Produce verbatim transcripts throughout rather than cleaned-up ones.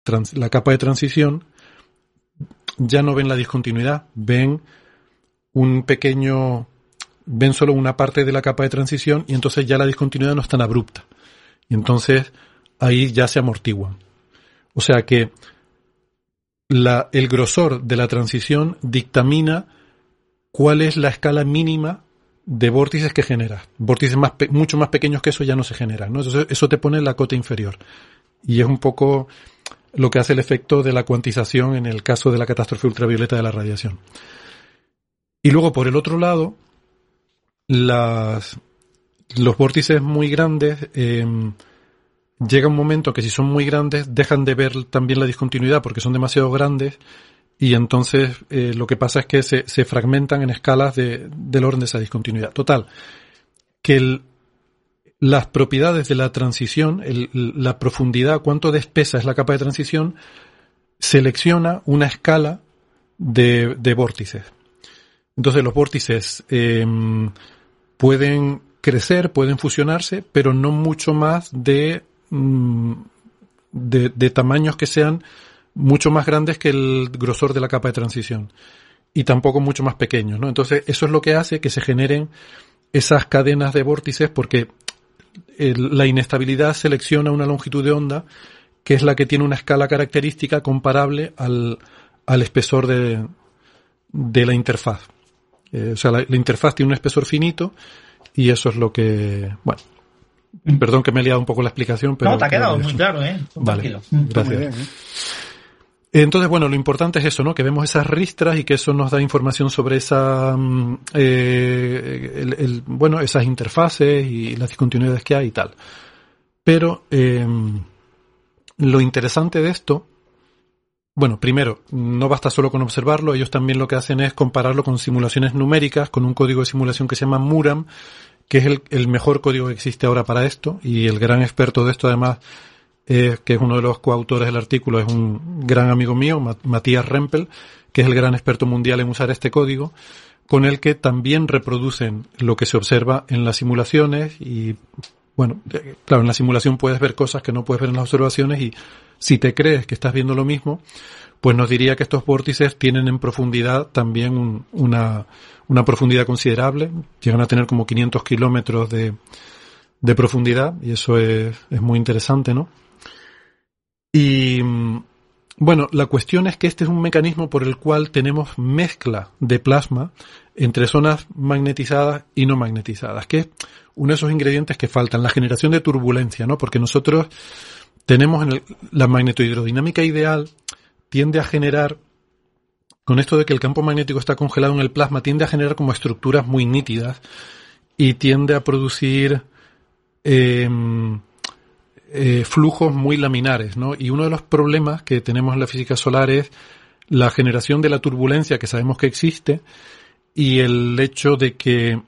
trans, la capa de transición, ya no ven la discontinuidad, ven un pequeño, ven solo una parte de la capa de transición y entonces ya la discontinuidad no es tan abrupta. Y entonces ahí ya se amortiguan. O sea que la, el grosor de la transición dictamina cuál es la escala mínima de vórtices que generas. Vórtices más pe- mucho más pequeños que eso ya no se generan, ¿no? Entonces eso te pone en la cota inferior. Y es un poco lo que hace el efecto de la cuantización en el caso de la catástrofe ultravioleta de la radiación. Y luego, por el otro lado, las, los vórtices muy grandes, eh, llega un momento que si son muy grandes dejan de ver también la discontinuidad porque son demasiado grandes y entonces eh, lo que pasa es que se, se fragmentan en escalas de, del orden de esa discontinuidad. Total, que el, las propiedades de la transición, el, la profundidad, cuánto de espesa es la capa de transición, selecciona una escala de, de vórtices. Entonces los vórtices eh, pueden crecer, pueden fusionarse, pero no mucho más de, de, de tamaños que sean mucho más grandes que el grosor de la capa de transición. Y tampoco mucho más pequeños, ¿no? Entonces eso es lo que hace que se generen esas cadenas de vórtices porque el, la inestabilidad selecciona una longitud de onda que es la que tiene una escala característica comparable al, al espesor de, de la interfaz. Eh, o sea, la, la interfaz tiene un espesor finito y eso es lo que... Bueno, perdón que me he liado un poco la explicación, pero... No, te ha quedado muy claro, ¿eh? Vale, gracias. Muy bien, ¿eh? Entonces, bueno, lo importante es eso, ¿no? Que vemos esas ristras y que eso nos da información sobre esa, eh, el, el, bueno, esas interfaces y las discontinuidades que hay y tal. Pero eh, lo interesante de esto, bueno, primero, no basta solo con observarlo, ellos también lo que hacen es compararlo con simulaciones numéricas, con un código de simulación que se llama Muram, que es el, el mejor código que existe ahora para esto, y el gran experto de esto además, eh, que es uno de los coautores del artículo, es un gran amigo mío, Matías Rempel, que es el gran experto mundial en usar este código, con el que también reproducen lo que se observa en las simulaciones y, bueno, claro, en la simulación puedes ver cosas que no puedes ver en las observaciones y si te crees que estás viendo lo mismo, pues nos diría que estos vórtices tienen en profundidad también un, una, una profundidad considerable, llegan a tener como quinientos kilómetros de, de profundidad y eso es, es muy interesante, ¿no? Y bueno, la cuestión es que este es un mecanismo por el cual tenemos mezcla de plasma entre zonas magnetizadas y no magnetizadas, que es uno de esos ingredientes que faltan, la generación de turbulencia, ¿no? Porque nosotros tenemos en el, la magnetohidrodinámica ideal tiende a generar, con esto de que el campo magnético está congelado en el plasma, tiende a generar como estructuras muy nítidas y tiende a producir eh, eh, flujos muy laminares, ¿no? Y uno de los problemas que tenemos en la física solar es la generación de la turbulencia que sabemos que existe y el hecho de que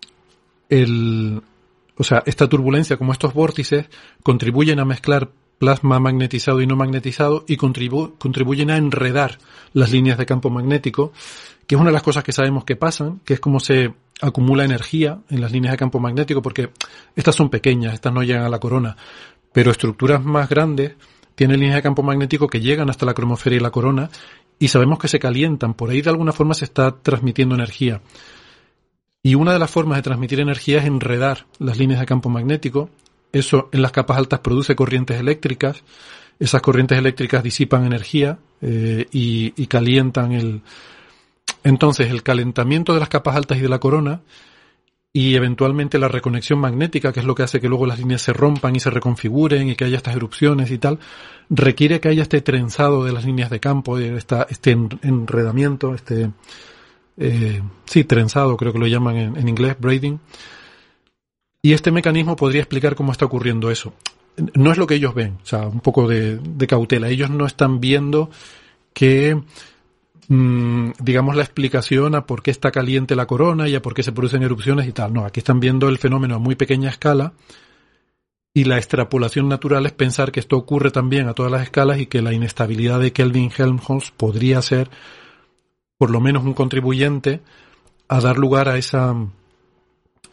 el, o sea, esta turbulencia como estos vórtices contribuyen a mezclar plasma magnetizado y no magnetizado y contribu- contribuyen a enredar las líneas de campo magnético, que es una de las cosas que sabemos que pasan, que es cómo se acumula energía en las líneas de campo magnético, porque estas son pequeñas, estas no llegan a la corona, pero estructuras más grandes tienen líneas de campo magnético que llegan hasta la cromosfera y la corona y sabemos que se calientan, por ahí de alguna forma se está transmitiendo energía. Y una de las formas de transmitir energía es enredar las líneas de campo magnético. Eso en las capas altas produce corrientes eléctricas. Esas corrientes eléctricas disipan energía eh, y, y calientan el... Entonces, el calentamiento de las capas altas y de la corona y eventualmente la reconexión magnética, que es lo que hace que luego las líneas se rompan y se reconfiguren y que haya estas erupciones y tal, requiere que haya este trenzado de las líneas de campo, esta, este enredamiento, este... Eh, sí, trenzado, creo que lo llaman en, en inglés, braiding. Y este mecanismo podría explicar cómo está ocurriendo eso. No es lo que ellos ven, o sea, un poco de, de cautela. Ellos no están viendo que, mmm, digamos, la explicación a por qué está caliente la corona y a por qué se producen erupciones y tal. No, aquí están viendo el fenómeno a muy pequeña escala y la extrapolación natural es pensar que esto ocurre también a todas las escalas y que la inestabilidad de Kelvin-Helmholtz podría ser por lo menos un contribuyente a dar lugar a esa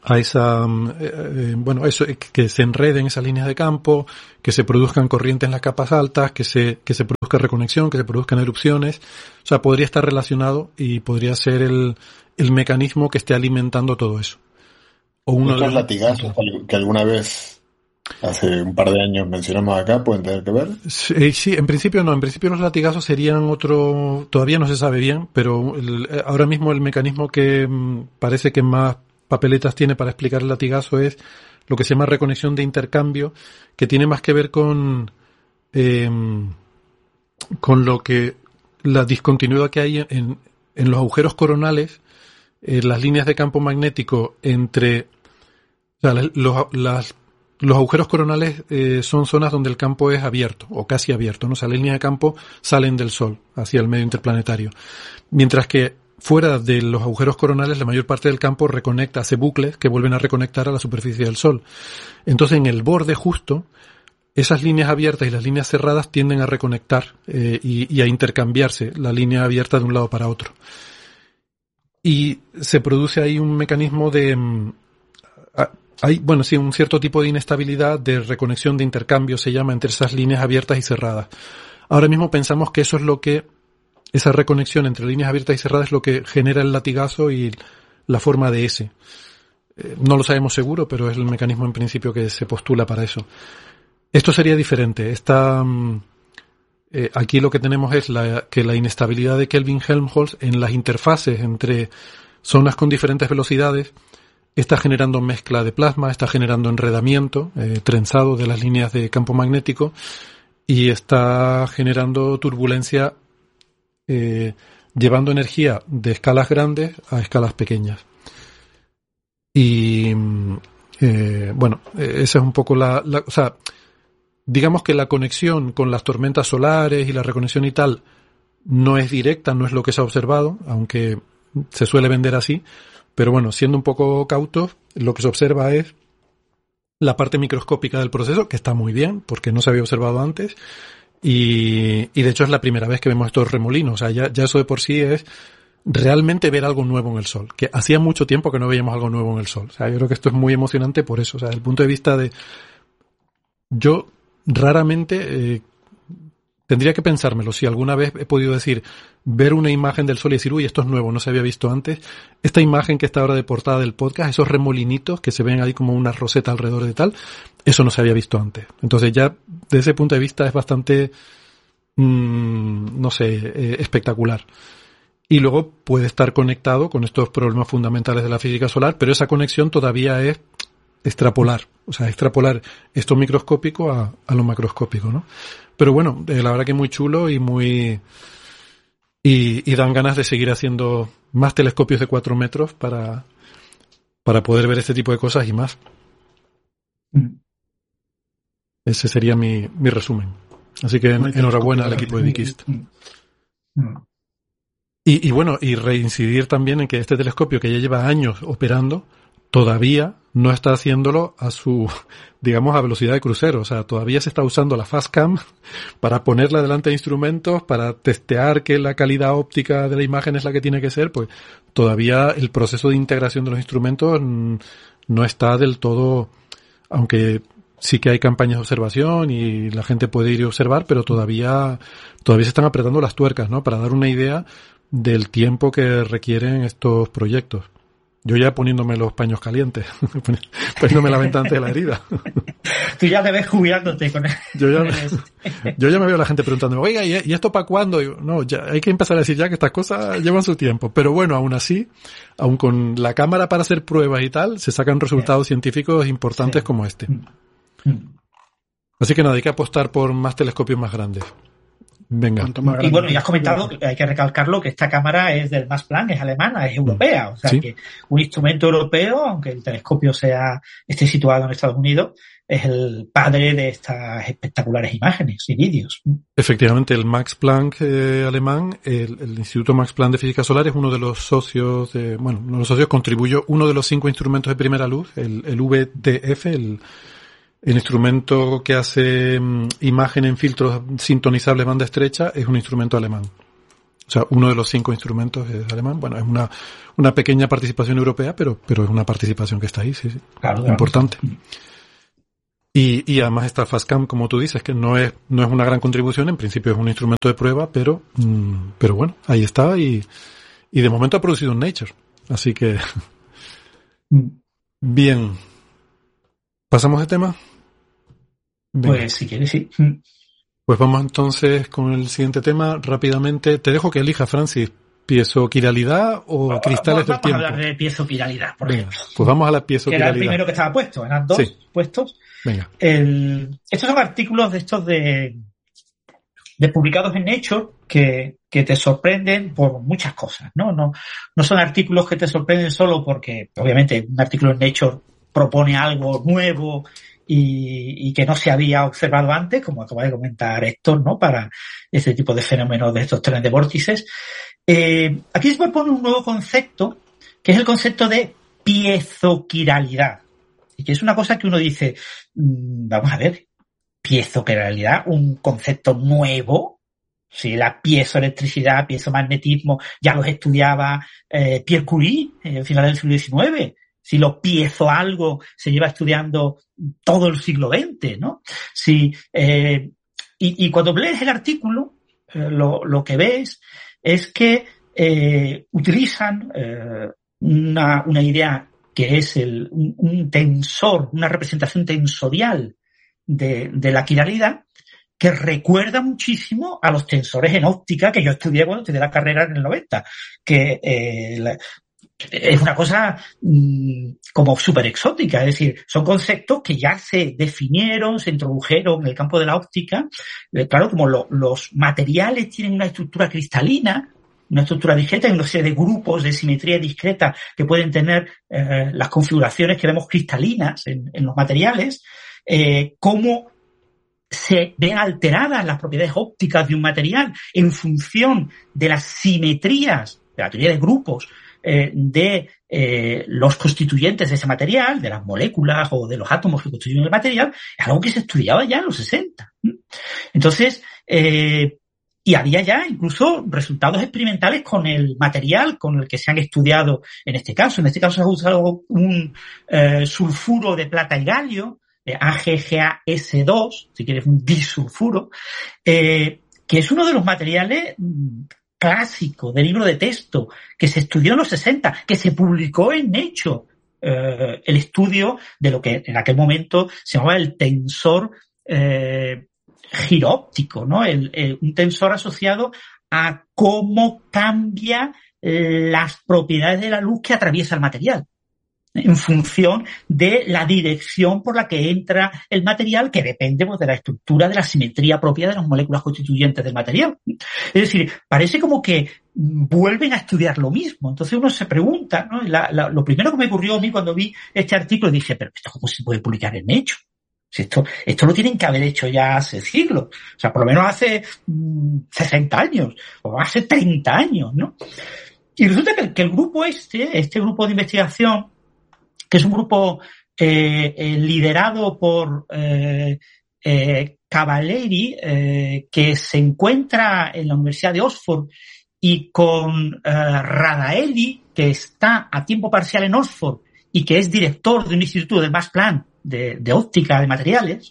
a esa, eh, eh, bueno, eso, que se enreden esas líneas de campo, que se produzcan corrientes en las capas altas, que se, que se produzca reconexión, que se produzcan erupciones. O sea, podría estar relacionado y podría ser el, el mecanismo que esté alimentando todo eso. O uno Estos de latigazos que alguna vez, hace un par de años mencionamos acá, ¿pueden tener que ver? Sí, sí, en principio no. En principio los latigazos serían otro, todavía no se sabe bien, pero el, ahora mismo el mecanismo que mm, parece que más papeletas tiene para explicar el latigazo es lo que se llama reconexión de intercambio, que tiene más que ver con eh, con lo que la discontinuidad que hay en, en los agujeros coronales, en las líneas de campo magnético entre, o sea, los, las, los agujeros coronales eh, son zonas donde el campo es abierto o casi abierto, ¿no? O sea, las líneas de campo salen del Sol hacia el medio interplanetario, mientras que fuera de los agujeros coronales, la mayor parte del campo reconecta, hace bucles que vuelven a reconectar a la superficie del Sol. Entonces, en el borde justo, esas líneas abiertas y las líneas cerradas tienden a reconectar eh, y, y a intercambiarse la línea abierta de un lado para otro. Y se produce ahí un mecanismo de... Um, hay, bueno, sí, un cierto tipo de inestabilidad, de reconexión, de intercambio, se llama, entre esas líneas abiertas y cerradas. Ahora mismo pensamos que eso es lo que... Esa reconexión entre líneas abiertas y cerradas es lo que genera el latigazo y la forma de S. Eh, no lo sabemos seguro, pero es el mecanismo en principio que se postula para eso. Esto sería diferente. Esta, eh, aquí lo que tenemos es la, que la inestabilidad de Kelvin-Helmholtz en las interfaces entre zonas con diferentes velocidades está generando mezcla de plasma, está generando enredamiento, eh, trenzado de las líneas de campo magnético y está generando turbulencia, Eh, llevando energía de escalas grandes a escalas pequeñas. Y eh, bueno, esa es un poco la, la, o sea, digamos que la conexión con las tormentas solares y la reconexión y tal no es directa, no es lo que se ha observado, aunque se suele vender así, pero bueno, siendo un poco cautos, lo que se observa es la parte microscópica del proceso, que está muy bien, porque no se había observado antes. Y, y de hecho es la primera vez que vemos estos remolinos. O sea, ya, ya eso de por sí es realmente ver algo nuevo en el Sol. Que hacía mucho tiempo que no veíamos algo nuevo en el Sol. O sea, yo creo que esto es muy emocionante por eso. O sea, desde el punto de vista de... Yo raramente eh, tendría que pensármelo. Si alguna vez he podido decir, ver una imagen del Sol y decir, uy, esto es nuevo, no se había visto antes. Esta imagen que está ahora de portada del podcast, esos remolinitos que se ven ahí como una roseta alrededor de tal, eso no se había visto antes. Entonces ya, desde ese punto de vista, es bastante, mmm, no sé, eh, espectacular. Y luego puede estar conectado con estos problemas fundamentales de la física solar, pero esa conexión todavía es extrapolar, o sea, extrapolar esto microscópico a, a lo macroscópico, ¿no? Pero bueno, eh, la verdad que muy chulo y muy... Y, y dan ganas de seguir haciendo más telescopios de cuatro metros para, para poder ver este tipo de cosas y más. Ese sería mi, mi resumen. Así que en, enhorabuena al equipo de Dikist. Y, y bueno, y reincidir también en que este telescopio, que ya lleva años operando, todavía no está haciéndolo a su, digamos, a velocidad de crucero. O sea, todavía se está usando la FastCam para ponerla delante de instrumentos, para testear que la calidad óptica de la imagen es la que tiene que ser. Pues todavía el proceso de integración de los instrumentos no está del todo, aunque sí que hay campañas de observación y la gente puede ir y observar, pero todavía, todavía se están apretando las tuercas, ¿no? Para dar una idea del tiempo que requieren estos proyectos. Yo ya poniéndome los paños calientes, poniéndome la venta antes de la herida. Tú ya te ves jubilándote con él. Yo ya, me, yo ya me veo a la gente preguntándome, oiga, ¿y esto para cuándo? Y yo, no, ya hay que empezar a decir ya que estas cosas llevan su tiempo. Pero bueno, aún así, aún con la cámara para hacer pruebas y tal, se sacan resultados sí. científicos importantes sí. como este. Así que nada, hay que apostar por más telescopios más grandes. Venga. Y bueno, ya has comentado, hay que recalcarlo, que esta cámara es del Max Planck, es alemana, es europea. O sea, ¿sí? que un instrumento europeo, aunque el telescopio sea esté situado en Estados Unidos, es el padre de estas espectaculares imágenes y vídeos. Efectivamente, el Max Planck eh, alemán, el, el Instituto Max Planck de Física Solar es uno de los socios, de, bueno, uno de los socios contribuyó uno de los cinco instrumentos de primera luz, el, el V T F, el El instrumento que hace um, imagen en filtros sintonizables banda estrecha es un instrumento alemán. O sea, uno de los cinco instrumentos es alemán. Bueno, es una, una pequeña participación europea, pero, pero es una participación que está ahí, sí, sí. Claro, claro. Importante. Y, y además está FastCam, como tú dices, que no es, no es una gran contribución, en principio es un instrumento de prueba, pero, mmm, pero bueno, ahí está y, y de momento ha producido un Nature. Así que, bien. ¿Pasamos de tema? Venga. Pues si quieres, sí. Pues vamos entonces con el siguiente tema rápidamente. Te dejo que elija, Francis, piezoquiralidad o no, cristales del tiempo. Vamos a hablar de piezoquiralidad, por Venga, ejemplo. Pues vamos a la piezoquiralidad. Que era el primero que estaba puesto, eran dos sí. puestos. Venga. El, estos son artículos de estos de, de publicados en Nature que, que te sorprenden por muchas cosas, ¿no? No, no son artículos que te sorprenden solo porque, obviamente, un artículo en Nature propone algo nuevo y, y que no se había observado antes, como acaba de comentar Héctor, ¿no? Para este tipo de fenómenos de estos trenes de vórtices. Eh, aquí se propone un nuevo concepto, que es el concepto de piezoquiralidad. Y que es una cosa que uno dice, mmm, vamos a ver, piezoquiralidad, un concepto nuevo. Si la piezoelectricidad, piezomagnetismo, ya los estudiaba eh, Pierre Curie en el final del siglo diecinueve. Si lo piezo algo se lleva estudiando todo el siglo veinte, ¿no? Si, eh, y, y cuando lees el artículo, eh, lo, lo que ves es que eh, utilizan eh, una, una idea que es el, un, un tensor, una representación tensorial de, de la quiralidad, que recuerda muchísimo a los tensores en óptica que yo estudié cuando estudié la carrera en el noventa, que eh, la, es una cosa mmm, como súper exótica, es decir, son conceptos que ya se definieron, se introdujeron en el campo de la óptica. Eh, claro, como lo, los materiales tienen una estructura cristalina, una estructura discreta, hay una serie de grupos de simetría discreta que pueden tener eh, las configuraciones que vemos cristalinas en, en los materiales, eh, cómo se ven alteradas las propiedades ópticas de un material en función de las simetrías, de la teoría de grupos, eh, de eh, los constituyentes de ese material, de las moléculas o de los átomos que constituyen el material, es algo que se estudiaba ya en los sesenta. Entonces, eh, y había ya incluso resultados experimentales con el material con el que se han estudiado en este caso. En este caso se ha usado un eh, sulfuro de plata y galio, eh, A G G A S dos, si quieres un disulfuro, eh, que es uno de los materiales clásicos de libro de texto que se estudió en los sesenta, que se publicó en Nature, eh, el estudio de lo que en aquel momento se llamaba el tensor eh, giro óptico, ¿no? El, el, un tensor asociado a cómo cambia las propiedades de la luz que atraviesa el material en función de la dirección por la que entra el material, que depende pues, de la estructura, de la simetría propia de las moléculas constituyentes del material. Es decir, parece como que vuelven a estudiar lo mismo. Entonces uno se pregunta, ¿no? La, la, lo primero que me ocurrió a mí cuando vi este artículo, dije, pero ¿esto cómo se puede publicar en Nature? Si esto, esto lo tienen que haber hecho ya hace siglos, o sea, por lo menos hace mmm, sesenta años, o hace treinta años, ¿no? Y resulta que, que el grupo este, este grupo de investigación, que es un grupo eh, eh, liderado por eh, eh, Cavalieri, eh, que se encuentra en la Universidad de Oxford, y con eh, Radaeli, que está a tiempo parcial en Oxford y que es director de un instituto de Max Planck de, de óptica de materiales,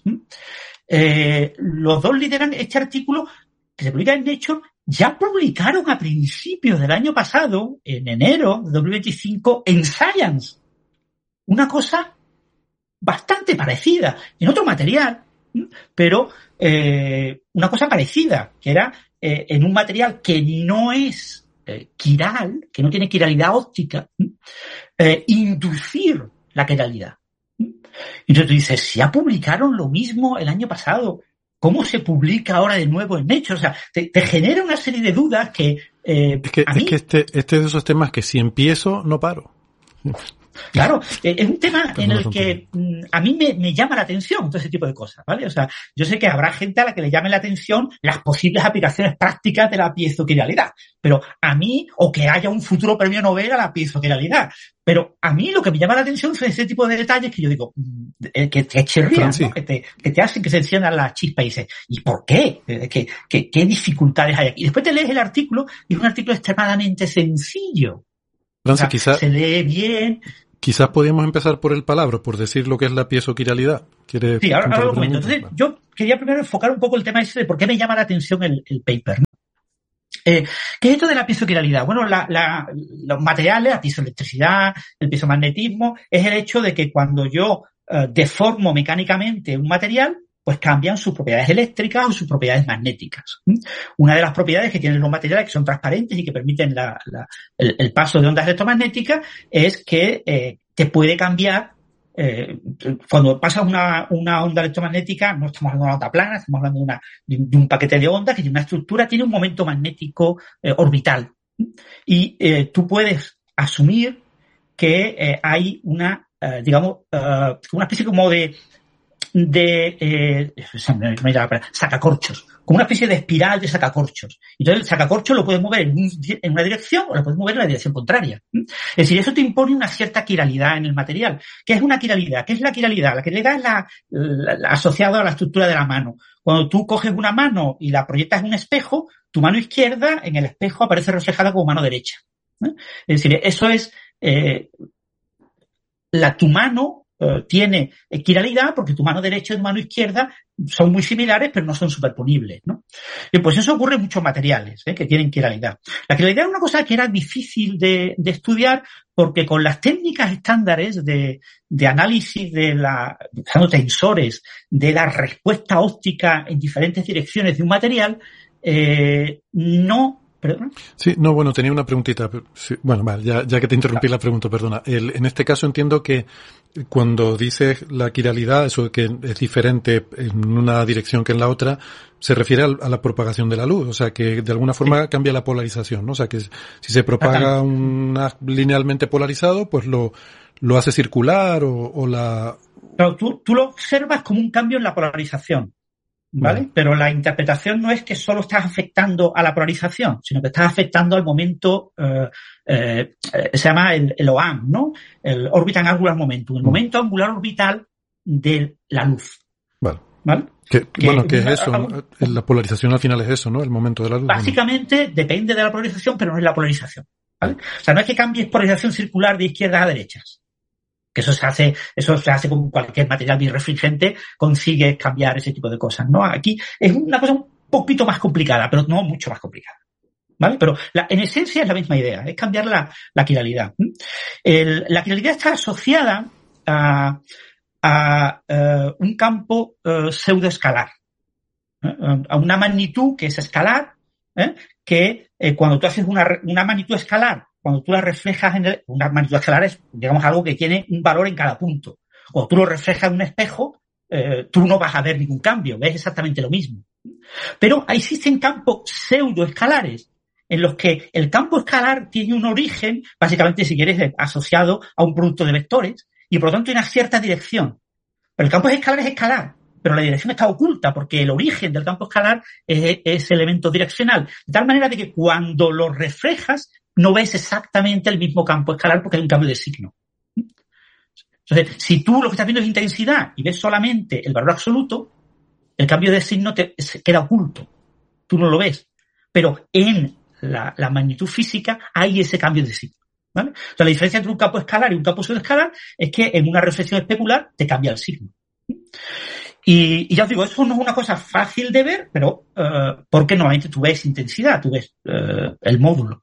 eh, los dos lideran este artículo que se publica en Nature. Ya publicaron a principios del año pasado, en enero de dos mil veinticinco, en Science, una cosa bastante parecida, en otro material, pero eh, una cosa parecida, que era eh, en un material que no es eh, quiral, que no tiene quiralidad óptica, eh, inducir la quiralidad. Entonces tú dices, si ya publicaron lo mismo el año pasado, ¿cómo se publica ahora de nuevo en Nature? O sea, te, te genera una serie de dudas que... Eh, es que, a es mí... que este, este es de esos temas que si empiezo, no paro. Claro, es un tema en el que a mí me, me llama la atención todo ese tipo de cosas, ¿vale? O sea, yo sé que habrá gente a la que le llame la atención las posibles aplicaciones prácticas de la piezoquiralidad, pero a mí, o que haya un futuro premio Nobel a la piezoquiralidad, pero a mí lo que me llama la atención son ese tipo de detalles que yo digo, que te chirrían, ¿no? Que te, que te hacen que se enciendan las chispas y dices, ¿y por qué? ¿Qué, qué, qué dificultades hay aquí? Y después te lees el artículo y es un artículo extremadamente sencillo. Francis, o sea, quizá, se lee bien. Quizás podríamos empezar por el palabra, por decir lo que es la piezoquiralidad. ¿Quiere sí, ahora, ahora lo comento. Entonces, bueno. Yo quería primero enfocar un poco el tema ese de por qué me llama la atención el, el paper, ¿no? Eh, ¿Qué es esto de la piezoquiralidad? Bueno, la, la, los materiales, la piezoelectricidad, el piezomagnetismo, es el hecho de que cuando yo eh, deformo mecánicamente un material, pues cambian sus propiedades eléctricas o sus propiedades magnéticas. ¿Mm? Una de las propiedades que tienen los materiales que son transparentes y que permiten la, la, el, el paso de ondas electromagnéticas es que eh, te puede cambiar. Eh, cuando pasa una, una onda electromagnética, no estamos hablando de una onda plana, estamos hablando de, una, de, de un paquete de ondas que tiene una estructura, tiene un momento magnético eh, orbital. Y eh, tú puedes asumir que eh, hay una, eh, digamos, uh, una especie como de de eh, sacacorchos, como una especie de espiral de sacacorchos. Entonces el sacacorcho lo puedes mover en, un, en una dirección o lo puedes mover en la dirección contraria. Es decir, eso te impone una cierta quiralidad en el material. ¿Qué es una quiralidad? ¿Qué es la quiralidad? La quiralidad es la, la, la asociada a la estructura de la mano. Cuando tú coges una mano y la proyectas en un espejo, tu mano izquierda en el espejo aparece reflejada como mano derecha. ¿Eh? Es decir, eso es eh, la tu mano Uh, tiene quiralidad porque tu mano derecha y tu mano izquierda son muy similares pero no son superponibles, ¿no? Y pues eso ocurre en muchos materiales ¿eh? que tienen quiralidad. La quiralidad es una cosa que era difícil de, de estudiar porque con las técnicas estándares de, de análisis de la, usando tensores de la respuesta óptica en diferentes direcciones de un material, eh, no ¿Perdona? Sí, no, bueno, tenía una preguntita. Sí, bueno, vale, ya, ya que te interrumpí la pregunta, perdona. El, en este caso entiendo que cuando dices la quiralidad, eso que es diferente en una dirección que en la otra, se refiere a, a la propagación de la luz. O sea, que de alguna forma sí. cambia la polarización, ¿no? O sea, que si se propaga una linealmente polarizado, pues lo, lo hace circular o, o la... Claro, tú, tú lo observas como un cambio en la polarización. ¿Vale? Vale. Pero la interpretación no es que solo estás afectando a la polarización, sino que estás afectando al momento, eh, eh, se llama el, el O A M, ¿no? El Orbital Angular Momentum, el momento angular orbital de la luz. Vale. ¿Vale? Que, que, bueno, ¿qué es eso? ¿No? La polarización al final es eso, ¿no? El momento de la luz. Básicamente, ¿no? Depende de la polarización, pero no es la polarización. ¿Vale? O sea, no es que cambies polarización circular de izquierdas a derechas. Que eso se hace, eso se hace con cualquier material birrefringente, consigues cambiar ese tipo de cosas, ¿no? Aquí es una cosa un poquito más complicada, pero no mucho más complicada, ¿vale? Pero la, en esencia es la misma idea, es cambiar la, la quiralidad. El, la quiralidad está asociada a, a, a un campo uh, pseudoescalar, ¿eh? A una magnitud que es escalar, ¿eh? que eh, cuando tú haces una, una magnitud escalar, cuando tú la reflejas en el, una magnitud escalar es, digamos, algo que tiene un valor en cada punto. Cuando tú lo reflejas en un espejo, eh, tú no vas a ver ningún cambio, ves exactamente lo mismo. Pero existen campos pseudoescalares, en los que el campo escalar tiene un origen, básicamente, si quieres, asociado a un producto de vectores, y por lo tanto hay una cierta dirección. Pero el campo escalar es escalar, pero la dirección está oculta, porque el origen del campo escalar es, es elemento direccional. De tal manera de que cuando lo reflejas, no ves exactamente el mismo campo escalar porque hay un cambio de signo. Entonces, si tú lo que estás viendo es intensidad y ves solamente el valor absoluto, el cambio de signo te se queda oculto. Tú no lo ves. Pero en la, la magnitud física hay ese cambio de signo, ¿vale? O sea, la diferencia entre un campo escalar y un campo pseudoescalar es que en una reflexión especular te cambia el signo. Y, y ya os digo, eso no es una cosa fácil de ver, pero uh, porque normalmente tú ves intensidad, tú ves uh, el módulo.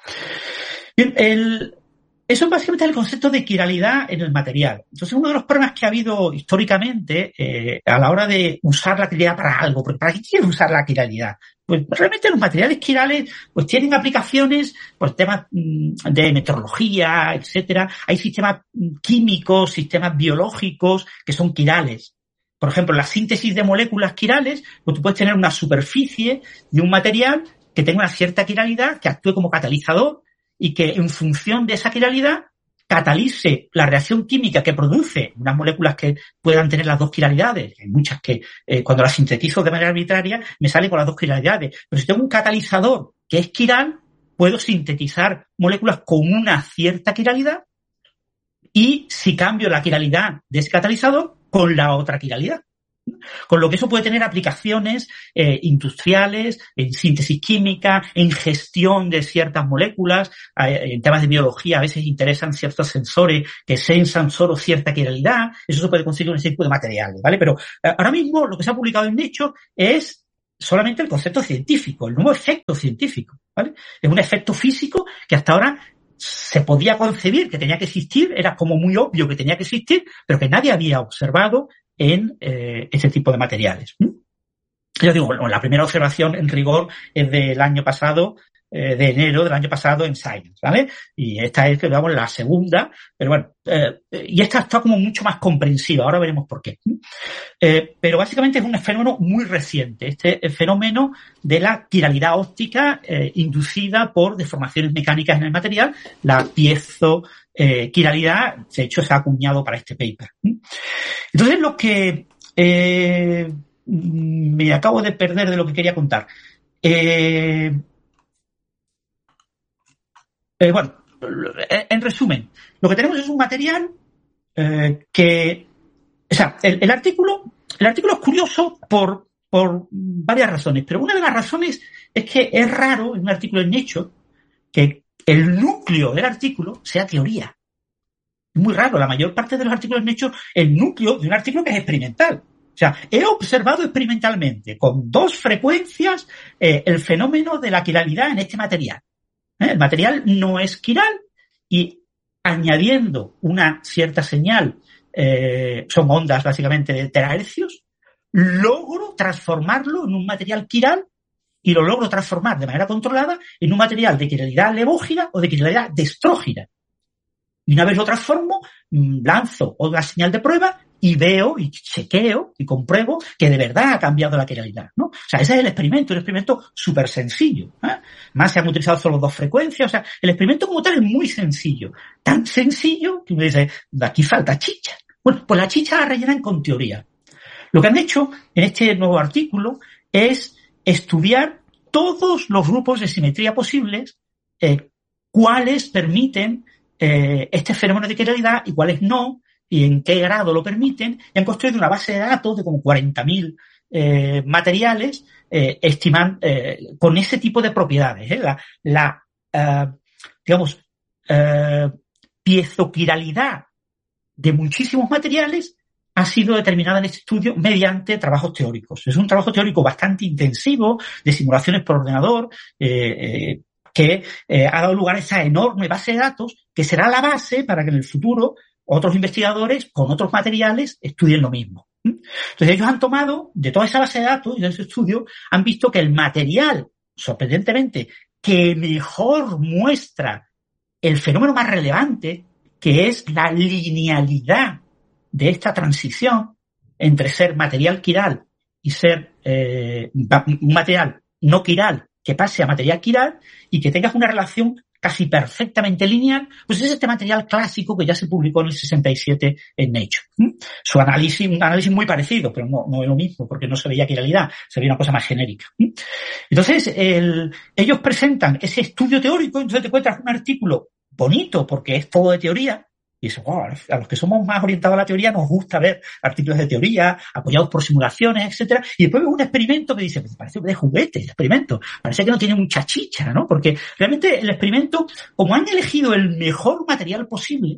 Bien, el, eso es básicamente el concepto de quiralidad en el material. Entonces, uno de los problemas que ha habido históricamente eh, a la hora de usar la quiralidad para algo, porque ¿para qué quieres usar la quiralidad? Pues realmente los materiales quirales pues tienen aplicaciones por temas mmm, de meteorología, etcétera. Hay sistemas químicos, sistemas biológicos que son quirales. Por ejemplo, la síntesis de moléculas quirales, pues tú puedes tener una superficie de un material que tenga una cierta quiralidad, que actúe como catalizador y que en función de esa quiralidad catalice la reacción química que produce unas moléculas que puedan tener las dos quiralidades. Hay muchas que eh, cuando las sintetizo de manera arbitraria me salen con las dos quiralidades. Pero si tengo un catalizador que es quiral, puedo sintetizar moléculas con una cierta quiralidad y si cambio la quiralidad de ese catalizador con la otra quiralidad. Con lo que eso puede tener aplicaciones eh, industriales, en síntesis química, en gestión de ciertas moléculas, eh, en temas de biología a veces interesan ciertos sensores que sensan solo cierta quiralidad, eso se puede conseguir con ese tipo de materiales, ¿vale? Pero eh, ahora mismo lo que se ha publicado en Nature es solamente el concepto científico, el nuevo efecto científico, ¿vale? Es un efecto físico que hasta ahora se podía concebir que tenía que existir, era como muy obvio que tenía que existir, pero que nadie había observado en eh, este tipo de materiales. ¿Mm? Yo digo, bueno, la primera observación en rigor es del año pasado, eh, de enero del año pasado en Science, ¿vale? Y esta es, digamos, la segunda, pero bueno, eh, y esta está como mucho más comprensiva, ahora veremos por qué. Eh, pero básicamente es un fenómeno muy reciente, este fenómeno de la quiralidad óptica eh, inducida por deformaciones mecánicas en el material, la piezo Eh, quiralidad, de hecho se ha acuñado para este paper. Entonces lo que eh, me acabo de perder de lo que quería contar. Eh, eh, bueno, en resumen, lo que tenemos es un material eh, que, o sea, el, el artículo, el artículo es curioso por, por varias razones, pero una de las razones es que es raro en un artículo en Nature que el núcleo del artículo sea teoría. Es muy raro. La mayor parte de los artículos han hecho el núcleo de un artículo que es experimental. O sea, he observado experimentalmente con dos frecuencias eh, el fenómeno de la quiralidad en este material. ¿Eh? El material no es quiral y añadiendo una cierta señal, eh, son ondas básicamente de terahercios, logro transformarlo en un material quiral y lo logro transformar de manera controlada en un material de quiralidad levógena o de quiralidad destrógena. Y una vez lo transformo, lanzo otra señal de prueba y veo y chequeo y compruebo que de verdad ha cambiado la quiralidad, ¿no? O sea, ese es el experimento, un experimento súper sencillo, ¿eh? Más se han utilizado solo dos frecuencias, o sea, el experimento como tal es muy sencillo. Tan sencillo que uno dice, de aquí falta chicha. Bueno, pues la chicha la rellenan con teoría. Lo que han hecho en este nuevo artículo es estudiar todos los grupos de simetría posibles, eh, cuáles permiten eh, este fenómeno de quiralidad y cuáles no, y en qué grado lo permiten, y han construido una base de datos de como cuarenta mil eh, materiales eh, estiman eh, con ese tipo de propiedades. ¿eh? La, la eh, digamos, eh, piezoquiralidad de muchísimos materiales ha sido determinada en este estudio mediante trabajos teóricos. Es un trabajo teórico bastante intensivo, de simulaciones por ordenador, eh, eh, que eh, ha dado lugar a esa enorme base de datos que será la base para que en el futuro otros investigadores con otros materiales estudien lo mismo. Entonces ellos han tomado de toda esa base de datos y de ese estudio, han visto que el material, sorprendentemente, que mejor muestra el fenómeno más relevante, que es la linealidad de esta transición entre ser material quiral y ser eh, un material no quiral que pase a material quiral y que tengas una relación casi perfectamente lineal, pues es este material clásico que ya se publicó en el sesenta y siete en Nature. ¿Mm? Su análisis, un análisis muy parecido, pero no, no es lo mismo, porque no se veía quiralidad, se veía una cosa más genérica. ¿Mm? Entonces, el, ellos presentan ese estudio teórico, entonces te encuentras un artículo bonito, porque es todo de teoría, y eso, wow, a los que somos más orientados a la teoría nos gusta ver artículos de teoría, apoyados por simulaciones, etcétera, y después ves un experimento que dice, pues parece de juguete el experimento, parece que no tiene mucha chicha, ¿no? Porque realmente el experimento, como han elegido el mejor material posible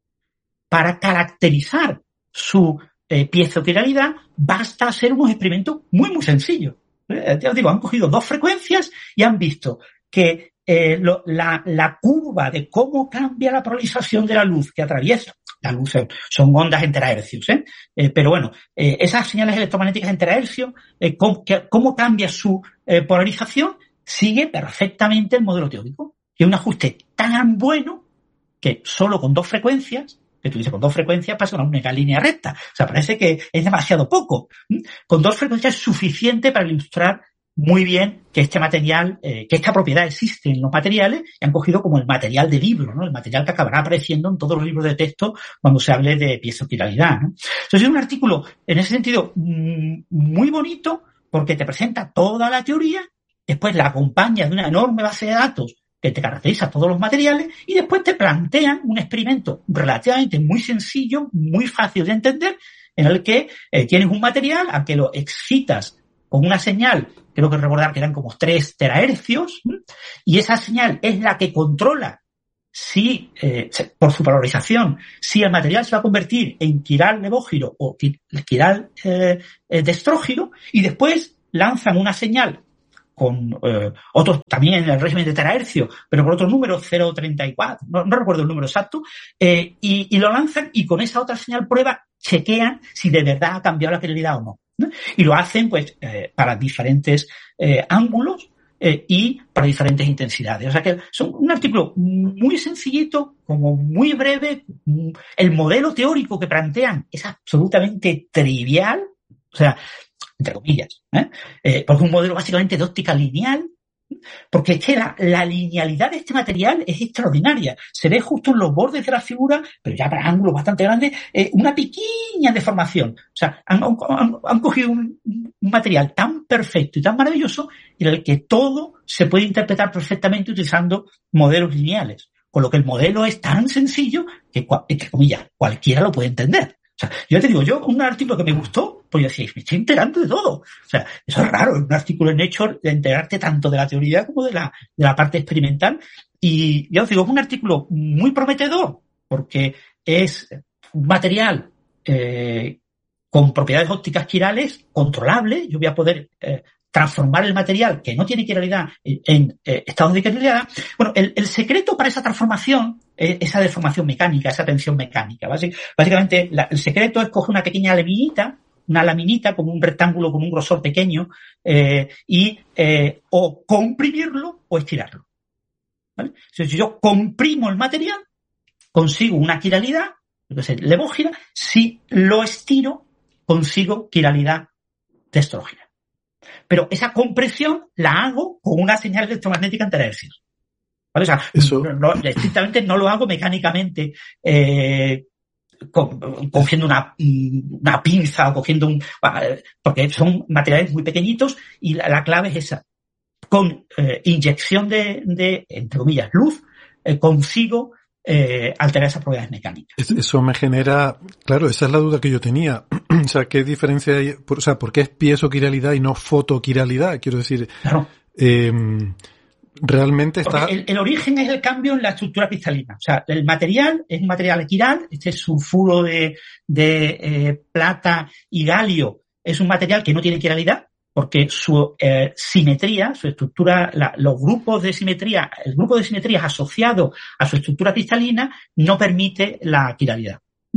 para caracterizar su eh, piezoquiralidad, basta hacer unos experimentos muy, muy sencillos. Eh, ya os digo, han cogido dos frecuencias y han visto que Eh, lo, la, la curva de cómo cambia la polarización de la luz que atraviesa, la luz son ondas en terahercios, ¿eh? Eh, pero bueno, eh, esas señales electromagnéticas en terahercios, eh, cómo, que, cómo cambia su eh, polarización, sigue perfectamente el modelo teórico. Y un ajuste tan bueno que solo con dos frecuencias, que tú dices con dos frecuencias pasa una única línea recta, o sea, parece que es demasiado poco. ¿Mm? Con dos frecuencias es suficiente para ilustrar muy bien que este material, eh, que esta propiedad existe en los materiales y han cogido como el material de libro, ¿no? El material que acabará apareciendo en todos los libros de texto cuando se hable de piezoquiralidad, ¿no? Entonces es un artículo, en ese sentido, muy bonito porque te presenta toda la teoría, después la acompaña de una enorme base de datos que te caracteriza todos los materiales y después te plantean un experimento relativamente muy sencillo, muy fácil de entender, en el que eh, tienes un material al que lo excitas con una señal, creo que recordar que eran como tres terahercios, y esa señal es la que controla si, eh, por su polarización, si el material se va a convertir en quiral levógiro o quiral eh, eh, destrógiro, y después lanzan una señal con eh, otros también en el régimen de terahercios, pero con otro número, cero coma treinta y cuatro, no, no recuerdo el número exacto, eh, y, y lo lanzan y con esa otra señal prueba chequean si de verdad ha cambiado la quiralidad o no, ¿no? Y lo hacen pues eh, para diferentes eh, ángulos eh, y para diferentes intensidades. O sea que son un artículo muy sencillito, como muy breve. El modelo teórico que plantean es absolutamente trivial, o sea, entre comillas, ¿eh? Eh, porque es un modelo básicamente de óptica lineal, porque es que la, la linealidad de este material es extraordinaria. Se ve justo en los bordes de la figura, pero ya para ángulos bastante grandes, eh, una pequeña deformación. O sea, han, han, han cogido un, un material tan perfecto y tan maravilloso en el que todo se puede interpretar perfectamente utilizando modelos lineales. Con lo que el modelo es tan sencillo que, entre comillas, cualquiera lo puede entender. O sea, yo te digo, yo un artículo que me gustó, pues yo decía, me estoy enterando de todo. O sea, eso es raro, un artículo en Nature de enterarte tanto de la teoría como de la, de la parte experimental. Y yo os digo, es un artículo muy prometedor porque es un material eh, con propiedades ópticas quirales controlables. Yo voy a poder eh, transformar el material que no tiene quiralidad en, en eh, estados de quiralidad. Bueno, el, el secreto para esa transformación es esa deformación mecánica, esa tensión mecánica. Básicamente, la, el secreto es coger una pequeña laminita, una laminita como un rectángulo con un grosor pequeño, eh, y eh, o comprimirlo o estirarlo, ¿vale? Si yo comprimo el material, consigo una quiralidad, levógira. Si lo estiro, consigo quiralidad destrógina. Pero esa compresión la hago con una señal electromagnética en terahercios. ¿Vale? O sea, Eso... no, estrictamente no lo hago mecánicamente eh, co cogiendo una, una pinza o cogiendo un... Porque son materiales muy pequeñitos y la, la clave es esa. Con eh, inyección de, de, entre comillas, luz, eh, consigo eh, alterar esas propiedades mecánicas. Eso me genera... Claro, esa es la duda que yo tenía. O sea, ¿qué diferencia hay? O sea, ¿por qué es piezoquiralidad y no fotoquiralidad? Quiero decir... Claro. Eh, realmente está... El, el origen es el cambio en la estructura cristalina. O sea, el material es un material quiral. Este sulfuro de, de eh, plata y galio es un material que no tiene quiralidad porque su eh, simetría, su estructura, la, los grupos de simetría, el grupo de simetrías asociado a su estructura cristalina no permite la quiralidad.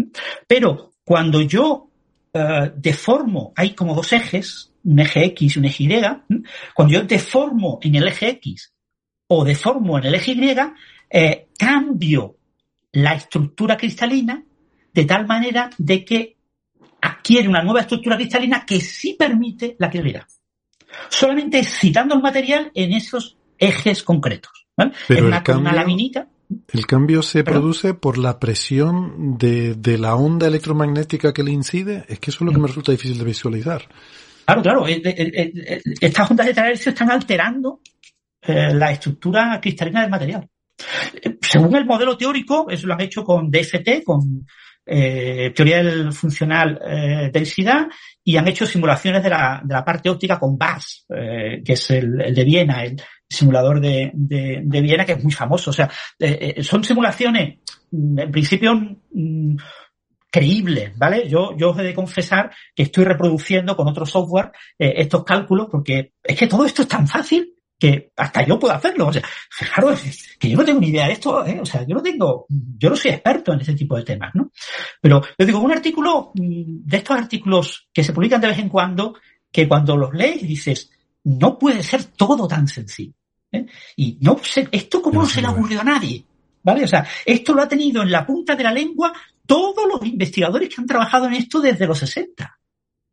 Pero cuando yo eh, deformo, hay como dos ejes, un eje X y un eje Y. Cuando yo deformo en el eje X o deformo en el eje Y, eh, cambio la estructura cristalina de tal manera de que adquiere una nueva estructura cristalina que sí permite la quiralidad. Solamente excitando el material en esos ejes concretos, ¿vale? Pero en una, el cambio, una laminita. El cambio se ¿Perdón? produce por la presión de, de la onda electromagnética que le incide. Es que eso es lo que me resulta difícil de visualizar. Claro, claro. Eh, eh, eh, estas ondas de terahercios están alterando eh, la estructura cristalina del material. Eh, según el modelo teórico, eso lo han hecho con D F T, con eh, teoría del funcional eh, densidad, y han hecho simulaciones de la, de la parte óptica con B A S, eh, que es el, el de Viena, el simulador de, de, de Viena, que es muy famoso. O sea, eh, eh, son simulaciones, en principio, mm, creíbles, ¿vale? Yo, yo os he de confesar que estoy reproduciendo con otro software eh, estos cálculos, porque es que todo esto es tan fácil que hasta yo puedo hacerlo. O sea, claro, es que yo no tengo ni idea de esto, ¿eh? O sea, yo no tengo, yo no soy experto en ese tipo de temas, ¿no? Pero yo digo, un artículo, de estos artículos que se publican de vez en cuando, que cuando los lees dices, no puede ser todo tan sencillo, ¿eh? Y no sé, esto cómo no se le ha ocurrido a nadie, ¿vale? O sea, esto lo ha tenido en la punta de la lengua todos los investigadores que han trabajado en esto desde los sesenta.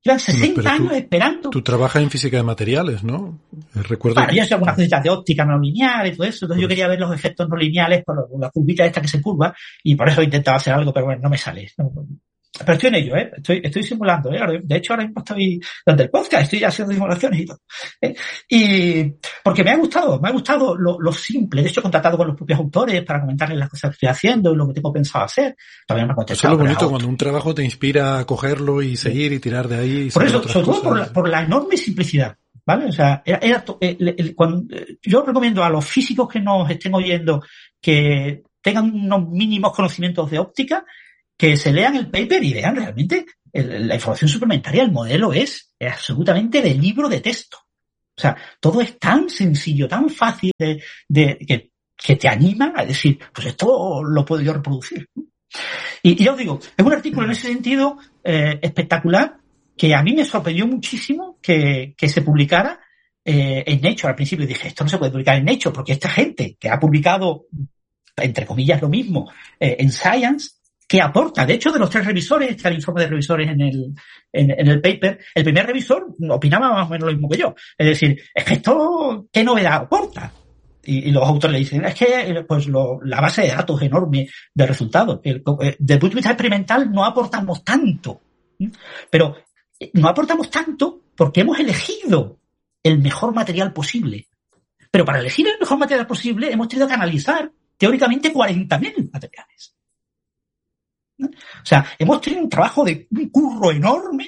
Llevan sesenta Pero tú, años esperando. Tú trabajas en física de materiales, ¿no? Recuerdo. Bueno, yo sé algunas cositas de óptica no lineal y todo eso, entonces pues yo quería ver los efectos no lineales por la curvita esta que se curva y por eso he intentado hacer algo, pero bueno, no me sale. No, pero estoy en ello, ¿eh? Estoy, estoy simulando, ¿eh? De hecho, ahora mismo estoy durante el podcast, estoy haciendo simulaciones y todo. ¿eh? Y porque me ha gustado, me ha gustado lo, lo simple. De hecho, he contactado con los propios autores para comentarles las cosas que estoy haciendo y lo que tengo pensado hacer. Todavía no he contestado. Eso es lo bonito, cuando un trabajo te inspira a cogerlo y seguir sí. y tirar de ahí. Y por eso, sobre todo por la, por la enorme simplicidad. ¿Vale? O sea, era, era el, el, cuando, yo recomiendo a los físicos que nos estén oyendo que tengan unos mínimos conocimientos de óptica, que se lean el paper y vean realmente el, la información suplementaria. El modelo es, es absolutamente de libro de texto. O sea, todo es tan sencillo, tan fácil de, de que, que te anima a decir, pues esto lo puedo yo reproducir. Y, y ya os digo, es un artículo en ese sentido eh, espectacular, que a mí me sorprendió muchísimo que, que se publicara eh, en Nature. Al principio dije, esto no se puede publicar en Nature, porque esta gente que ha publicado, entre comillas, lo mismo eh, en Science, que aporta, de hecho, de los tres revisores, está el informe de revisores en el, en, en el paper, el primer revisor opinaba más o menos lo mismo que yo. Es decir, es que esto, ¿qué novedad aporta? Y, y los autores le dicen, es que pues lo, la base de datos es enorme de resultados. El, eh, desde el punto de vista experimental no aportamos tanto. Pero no aportamos tanto porque hemos elegido el mejor material posible. Pero para elegir el mejor material posible hemos tenido que analizar teóricamente cuarenta mil materiales. ¿No? O sea, hemos tenido un trabajo de un curro enorme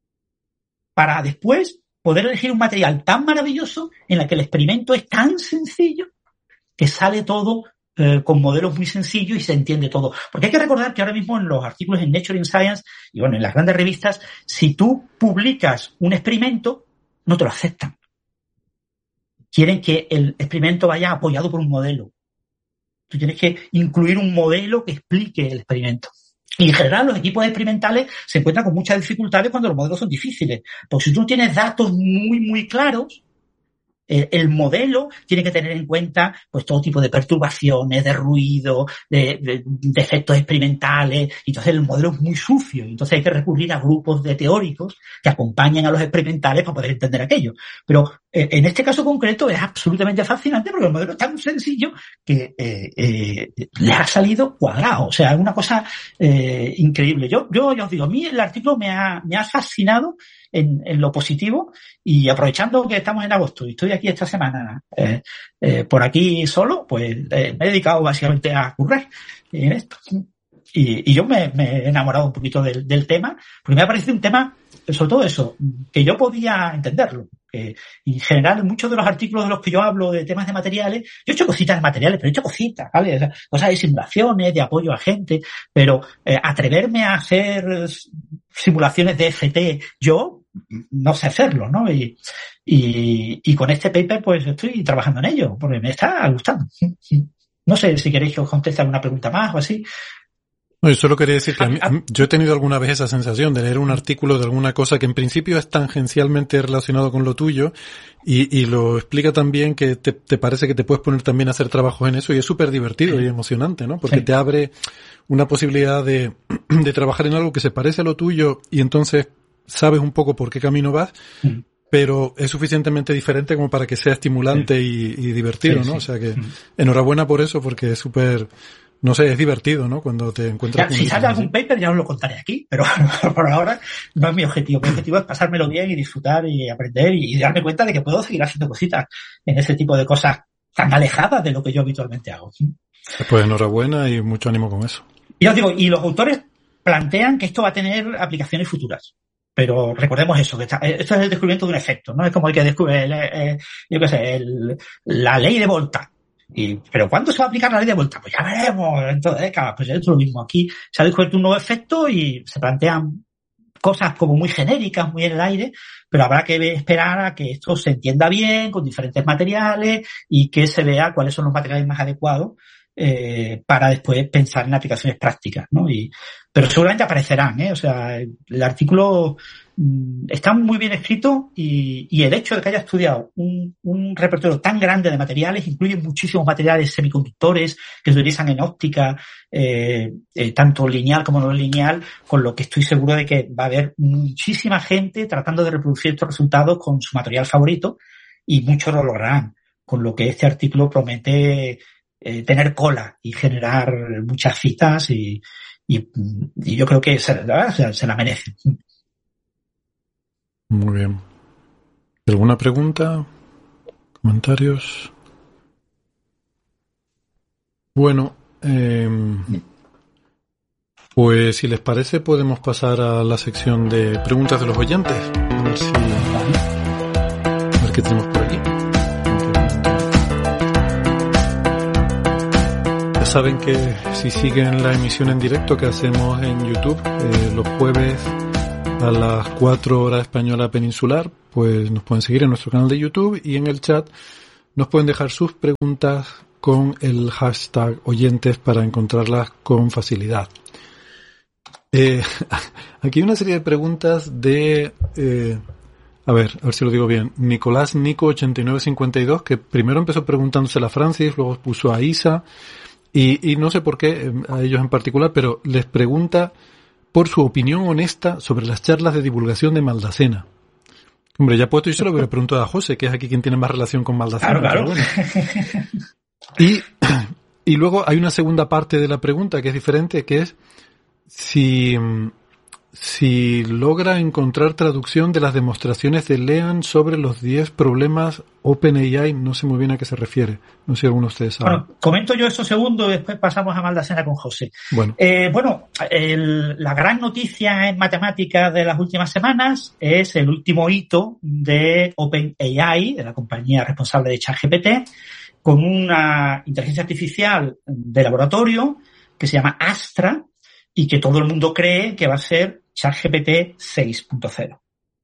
para después poder elegir un material tan maravilloso en el que el experimento es tan sencillo que sale todo eh, con modelos muy sencillos y se entiende todo. Porque hay que recordar que ahora mismo en los artículos en Nature, en Science y bueno, en las grandes revistas, si tú publicas un experimento, no te lo aceptan. Quieren que el experimento vaya apoyado por un modelo. Tú tienes que incluir un modelo que explique el experimento. Y en general los equipos experimentales se encuentran con muchas dificultades cuando los modelos son difíciles. Porque si tú tienes datos muy, muy claros, eh, el modelo tiene que tener en cuenta pues todo tipo de perturbaciones, de ruido, de, de, de efectos experimentales. Y entonces el modelo es muy sucio. Entonces hay que recurrir a grupos de teóricos que acompañen a los experimentales para poder entender aquello. Pero eh, en este caso concreto es absolutamente fascinante porque el modelo es tan sencillo que eh, eh, le ha salido cuadrado. O sea, es una cosa eh, increíble. Yo, yo, yo os digo, a mí el artículo me ha, me ha fascinado en, en lo positivo y aprovechando que estamos en agosto y estoy aquí esta semana eh, eh, por aquí solo, pues eh, me he dedicado básicamente a currar en esto. Y, y yo me, me he enamorado un poquito del, del tema porque me ha parecido un tema, sobre todo eso, que yo podía entenderlo. Eh, en general, muchos de los artículos de los que yo hablo de temas de materiales, yo he hecho cositas de materiales, pero he hecho cositas, ¿vale? O sea, cosas de simulaciones, de apoyo a gente, pero eh, atreverme a hacer simulaciones de F T, yo no sé hacerlo, ¿no? Y, y, y con este paper pues estoy trabajando en ello, porque me está gustando. No sé si queréis que os conteste alguna pregunta más o así. No, yo solo quería decir que a mí, a mí, yo he tenido alguna vez esa sensación de leer un artículo de alguna cosa que en principio es tangencialmente relacionado con lo tuyo y, y lo explica también que te, te parece que te puedes poner también a hacer trabajos en eso y es súper divertido y emocionante, ¿no? Porque sí. te abre una posibilidad de, de trabajar en algo que se parece a lo tuyo y entonces sabes un poco por qué camino vas, sí. pero es suficientemente diferente como para que sea estimulante sí. y, y divertido, sí, ¿no? Sí. O sea que enhorabuena por eso porque es súper... No sé, es divertido, ¿no? Cuando te encuentras... Ya, si sale algún paper ya os lo contaré aquí, pero por ahora no es mi objetivo. Mi objetivo es pasármelo bien y disfrutar y aprender y, y darme cuenta de que puedo seguir haciendo cositas en ese tipo de cosas tan alejadas de lo que yo habitualmente hago. Pues enhorabuena y mucho ánimo con eso. Y os digo, y los autores plantean que esto va a tener aplicaciones futuras. Pero recordemos eso, que está, esto es el descubrimiento de un efecto, ¿no? Es como el que descubre, el, eh, yo qué sé, el, la ley de Volta. Y, pero ¿cuándo se va a aplicar la ley de Volta? Pues ya veremos, dentro de décadas. Pues es lo mismo. Aquí se ha descubierto un nuevo efecto y se plantean cosas como muy genéricas, muy en el aire, pero habrá que esperar a que esto se entienda bien, con diferentes materiales y que se vea cuáles son los materiales más adecuados eh, para después pensar en aplicaciones prácticas, ¿no? Y, pero seguramente aparecerán, ¿eh? O sea, el, el artículo está muy bien escrito y, y el hecho de que haya estudiado un, un repertorio tan grande de materiales, incluye muchísimos materiales semiconductores que se utilizan en óptica, eh, eh, tanto lineal como no lineal, con lo que estoy seguro de que va a haber muchísima gente tratando de reproducir estos resultados con su material favorito y muchos lo lograrán, con lo que este artículo promete eh, tener cola y generar muchas citas y, y, y yo creo que se, se, se la merece. Muy bien. ¿Alguna pregunta? ¿Comentarios? Bueno, eh, pues si les parece podemos pasar a la sección de preguntas de los oyentes. A ver si... A ver qué tenemos por aquí. Ya saben que si siguen la emisión en directo que hacemos en YouTube eh, los jueves a las cuatro horas española peninsular, pues nos pueden seguir en nuestro canal de YouTube y en el chat nos pueden dejar sus preguntas con el hashtag oyentes para encontrarlas con facilidad. Eh, aquí hay una serie de preguntas de, eh, a ver, a ver si lo digo bien, Nicolás Nico ochenta y nueve cincuenta y dos, que primero empezó preguntándosela a Francis, luego puso a Isa, y, y no sé por qué, a ellos en particular, pero les pregunta por su opinión honesta sobre las charlas de divulgación de Maldacena. Hombre, ya puesto, yo se lo hubiera preguntado a José, que es aquí quien tiene más relación con Maldacena. Claro, claro. Bueno. Y, y luego hay una segunda parte de la pregunta que es diferente, que es si, si logra encontrar traducción de las demostraciones de Lean sobre los diez problemas OpenAI. No sé muy bien a qué se refiere. No sé si alguno de ustedes sabe. Bueno, comento yo eso segundo y después pasamos a Maldacena con José. Bueno, eh, bueno el, la gran noticia en matemáticas de las últimas semanas es el último hito de OpenAI, de la compañía responsable de ChatGPT, con una inteligencia artificial de laboratorio que se llama Astra y que todo el mundo cree que va a ser ChatGPT seis punto cero.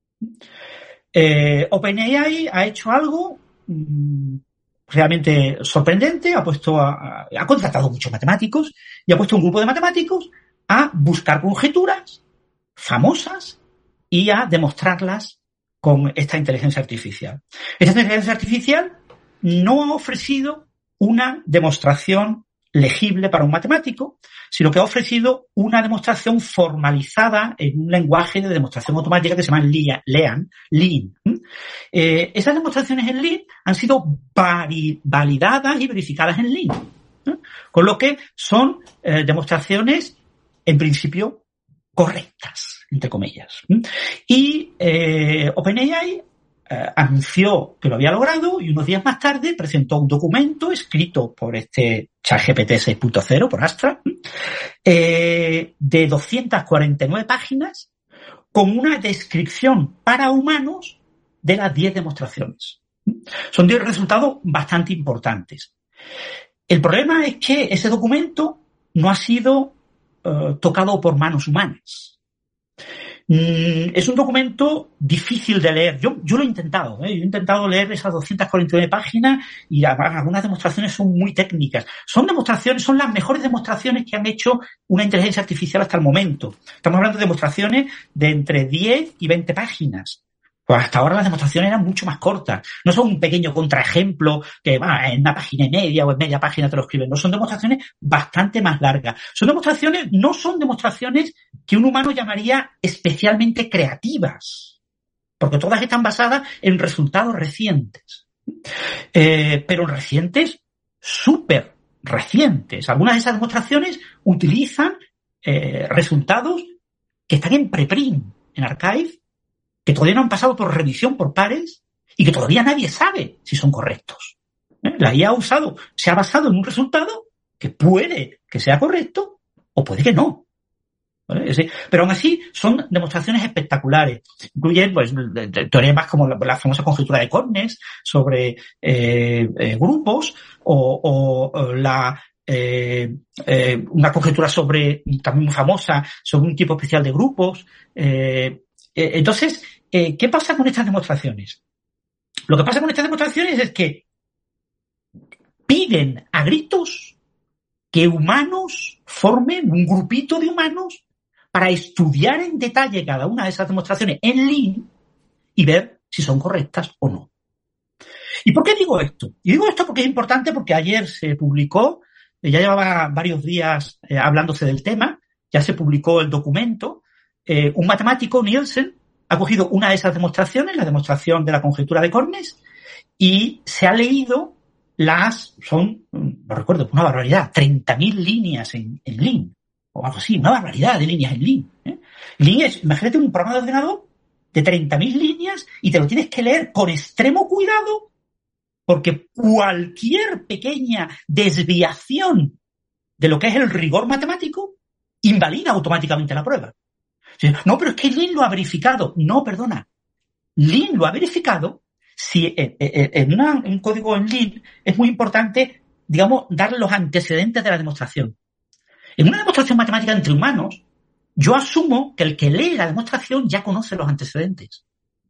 Eh, OpenAI ha hecho algo mmm, realmente sorprendente, ha puesto a, a, ha contratado muchos matemáticos y ha puesto un grupo de matemáticos a buscar conjeturas famosas y a demostrarlas con esta inteligencia artificial. Esta inteligencia artificial no ha ofrecido una demostración legible para un matemático, sino que ha ofrecido una demostración formalizada en un lenguaje de demostración automática que se llama Lean. Lean. Eh, esas demostraciones en Lean han sido validadas y verificadas en Lean, ¿eh? Con lo que son eh, demostraciones, en principio, correctas, entre comillas. Y eh, OpenAI Eh, anunció que lo había logrado y unos días más tarde presentó un documento escrito por este ChatGPT seis punto cero, por Astra, eh, de doscientas cuarenta y nueve páginas con una descripción para humanos de las diez demostraciones. Son diez resultados bastante importantes. El problema es que ese documento no ha sido eh, tocado por manos humanas. Es un documento difícil de leer. Yo, yo lo he intentado, ¿eh? Yo he intentado leer esas doscientas cuarenta y nueve páginas y algunas demostraciones son muy técnicas. Son demostraciones, son las mejores demostraciones que han hecho una inteligencia artificial hasta el momento. Estamos hablando de demostraciones de entre diez y veinte páginas. Pues hasta ahora las demostraciones eran mucho más cortas. No son un pequeño contraejemplo que va en una página y media o en media página te lo escriben. No, son demostraciones bastante más largas. Son demostraciones, no son demostraciones que un humano llamaría especialmente creativas, porque todas están basadas en resultados recientes. Eh, pero recientes, súper recientes. Algunas de esas demostraciones utilizan eh, resultados que están en preprint, en archive, que todavía no han pasado por revisión por pares y que todavía nadie sabe si son correctos. ¿Eh? La I A ha usado, se ha basado en un resultado que puede que sea correcto o puede que no. ¿Vale? Sí, pero aún así son demostraciones espectaculares. Incluyen pues teoremas como la, la famosa conjetura de Cornes sobre eh, eh, grupos o, o, o la eh, eh, una conjetura sobre también muy famosa sobre un tipo especial de grupos. Eh, eh, entonces, eh, ¿qué pasa con estas demostraciones? Lo que pasa con estas demostraciones es que piden a gritos que humanos formen un grupito de humanos para estudiar en detalle cada una de esas demostraciones en Lean y ver si son correctas o no. ¿Y por qué digo esto? Y digo esto porque es importante, porque ayer se publicó, ya llevaba varios días eh, hablándose del tema, ya se publicó el documento, eh, un matemático, Nielsen, ha cogido una de esas demostraciones, la demostración de la conjetura de Cornes, y se ha leído las, son, no recuerdo, una barbaridad, treinta mil líneas en, en Lean, o algo así, una barbaridad de líneas en Lean. ¿eh? Lean es, imagínate un programa de ordenador de treinta mil líneas y te lo tienes que leer con extremo cuidado, porque cualquier pequeña desviación de lo que es el rigor matemático invalida automáticamente la prueba. No, pero es que Lean lo ha verificado. No, perdona. Lean lo ha verificado si en, en, una, en un código en Lean es muy importante, digamos, dar los antecedentes de la demostración. En una demostración matemática entre humanos, yo asumo que el que lee la demostración ya conoce los antecedentes.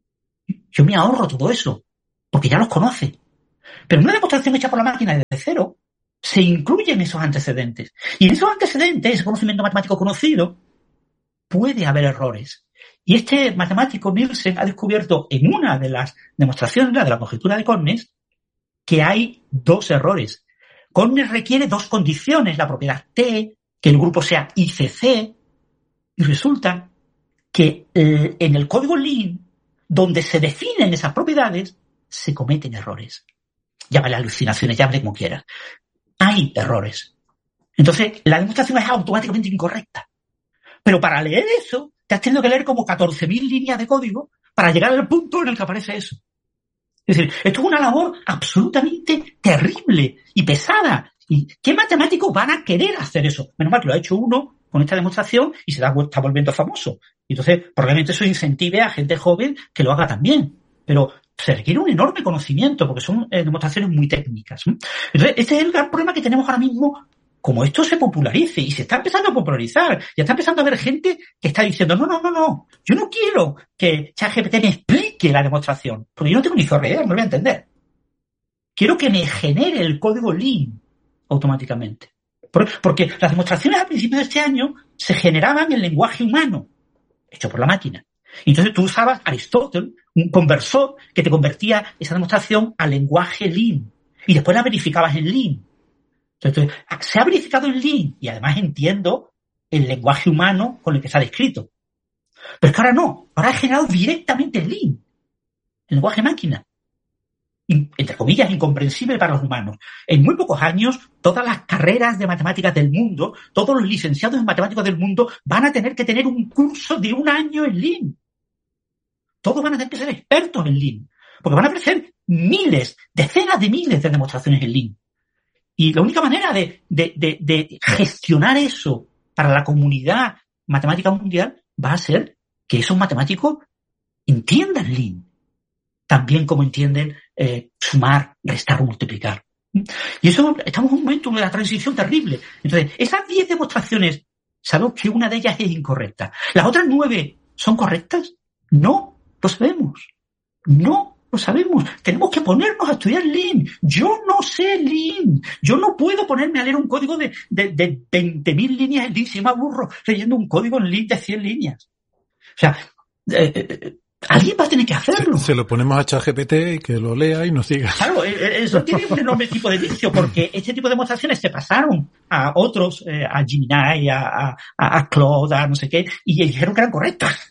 Yo me ahorro todo eso, porque ya los conoce. Pero en una demostración hecha por la máquina desde cero, se incluyen esos antecedentes. Y en esos antecedentes, ese conocimiento matemático conocido, puede haber errores. Y este matemático Nielsen ha descubierto en una de las demostraciones, la de la conjetura de Cornes, que hay dos errores. Cornes requiere dos condiciones, la propiedad T, que el grupo sea I C C, y resulta que eh, en el código Lean, donde se definen esas propiedades, se cometen errores. Llámale alucinaciones, llámale como quieras. Hay errores. Entonces, la demostración es automáticamente incorrecta. Pero para leer eso, te has tenido que leer como catorce mil líneas de código para llegar al punto en el que aparece eso. Es decir, esto es una labor absolutamente terrible y pesada. ¿Y qué matemáticos van a querer hacer eso? Menos mal que lo ha hecho uno con esta demostración y se da, está volviendo famoso. Entonces, probablemente eso incentive a gente joven que lo haga también. Pero se requiere un enorme conocimiento porque son eh, demostraciones muy técnicas. Entonces, este es el gran problema que tenemos ahora mismo. Como esto se popularice y se está empezando a popularizar, ya está empezando a haber gente que está diciendo, no, no, no, no, yo no quiero que ChatGPT me explique la demostración, porque yo no tengo ni zorra idea, no lo voy a entender. Quiero que me genere el código Lean automáticamente. Porque las demostraciones a principios de este año se generaban en lenguaje humano, hecho por la máquina. Y entonces tú usabas Aristóteles, un conversor que te convertía esa demostración a lenguaje Lean. Y después la verificabas en Lean. Entonces, se ha verificado en Lean y además entiendo el lenguaje humano con el que se ha descrito. Pero es que ahora no, ahora ha generado directamente en Lean, el lenguaje máquina. Entre comillas, incomprensible para los humanos. En muy pocos años, todas las carreras de matemáticas del mundo, todos los licenciados en matemáticas del mundo van a tener que tener un curso de un año en Lean. Todos van a tener que ser expertos en Lean, porque van a aparecer miles, decenas de miles de demostraciones en Lean. Y la única manera de, de, de, de gestionar eso para la comunidad matemática mundial va a ser que esos matemáticos entiendan Lean, también como entienden eh, sumar, restar o multiplicar. Y eso, estamos en un momento de la transición terrible. Entonces, esas diez demostraciones, sabemos que una de ellas es incorrecta. ¿Las otras nueve son correctas? No, lo sabemos. No. Lo sabemos. Tenemos que ponernos a estudiar Lean. Yo no sé Lean. Yo no puedo ponerme a leer un código de, de, de veinte mil líneas en Lean. Si me aburro leyendo un código en Lean de cien líneas. O sea, eh, eh, alguien va a tener que hacerlo. Se, se lo ponemos a ChatGPT y que lo lea y nos diga. Claro, eso tiene un enorme tipo de vicio porque este tipo de demostraciones se pasaron a otros, eh, a Gemini, a, a, a Claude, a no sé qué, y dijeron que eran correctas.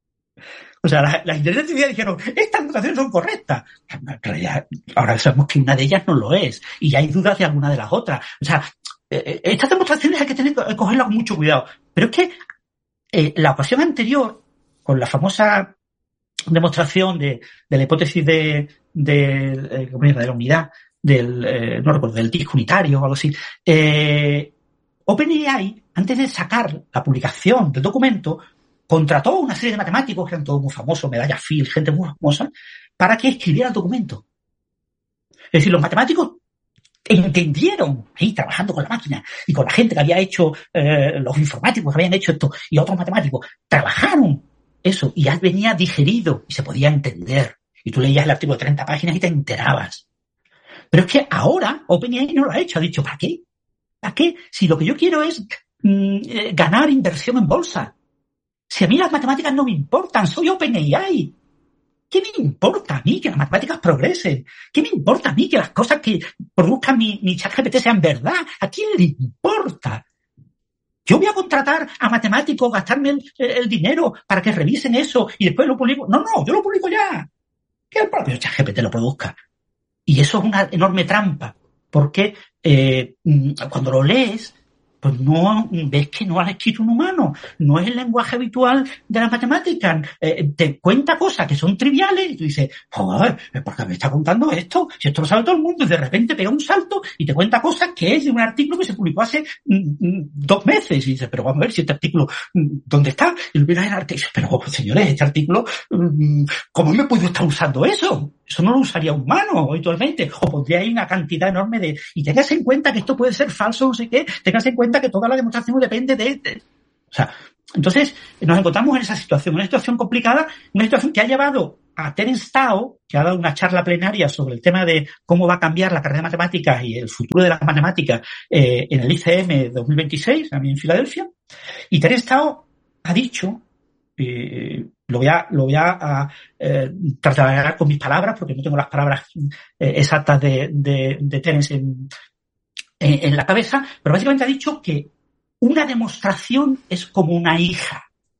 O sea, las la inteligencia artificial dijeron, estas demostraciones son correctas. Pero ya, ahora sabemos que una de ellas no lo es. Y ya hay dudas de alguna de las otras. O sea, eh, estas demostraciones hay que tener que cogerlas con mucho cuidado. Pero es que eh, la ocasión anterior, con la famosa demostración de, de la hipótesis de, de, eh, de la unidad, del, eh, no recuerdo, del disco unitario o algo así, eh, OpenAI, antes de sacar la publicación del documento, contrató una serie de matemáticos que eran todos muy famosos, medalla Fields, gente muy famosa, para que escribiera el documento. Es decir, los matemáticos entendieron, ahí trabajando con la máquina y con la gente que había hecho, eh, los informáticos que habían hecho esto y otros matemáticos, trabajaron eso y ya venía digerido y se podía entender. Y tú leías el artículo de treinta páginas y te enterabas. Pero es que ahora OpenAI no lo ha hecho, ha dicho, ¿para qué? ¿Para qué? Si lo que yo quiero es mm, eh, ganar inversión en bolsa. Si a mí las matemáticas no me importan, soy OpenAI. ¿Qué me importa a mí que las matemáticas progresen? ¿Qué me importa a mí que las cosas que produzcan mi, mi ChatGPT sean verdad? ¿A quién le importa? Yo voy a contratar a matemáticos, gastarme el, el dinero para que revisen eso y después lo publico. No, no, yo lo publico ya. Que el propio ChatGPT lo produzca. Y eso es una enorme trampa, porque eh, cuando lo lees, pues no ves que no has escrito un humano, no es el lenguaje habitual de las matemáticas, eh, te cuenta cosas que son triviales y tú dices, joder, ¿por qué me está contando esto? Si esto lo sabe todo el mundo y de repente pega un salto y te cuenta cosas que es de un artículo que se publicó hace mm, dos meses y dices, pero vamos a ver si este artículo, ¿dónde está? Y lo miras en el artículo y dices, pero señores, este artículo, ¿cómo me puedo estar usando eso? Eso no lo usaría un humano habitualmente. O pondría ahí una cantidad enorme de... Y tengas en cuenta que esto puede ser falso, no sé qué. Tengas en cuenta que toda la demostración depende de... de... O sea, entonces nos encontramos en esa situación, una situación complicada, una situación que ha llevado a Terence Tao, que ha dado una charla plenaria sobre el tema de cómo va a cambiar la carrera de matemáticas y el futuro de las matemáticas eh, en el I C M dos mil veintiséis, a mí en Filadelfia. Y Terence Tao ha dicho... Eh, lo voy a, lo voy a, a eh, trasladar con mis palabras porque no tengo las palabras eh, exactas de, de, de Terence en, en, en la cabeza, pero básicamente ha dicho que una demostración es como una hija.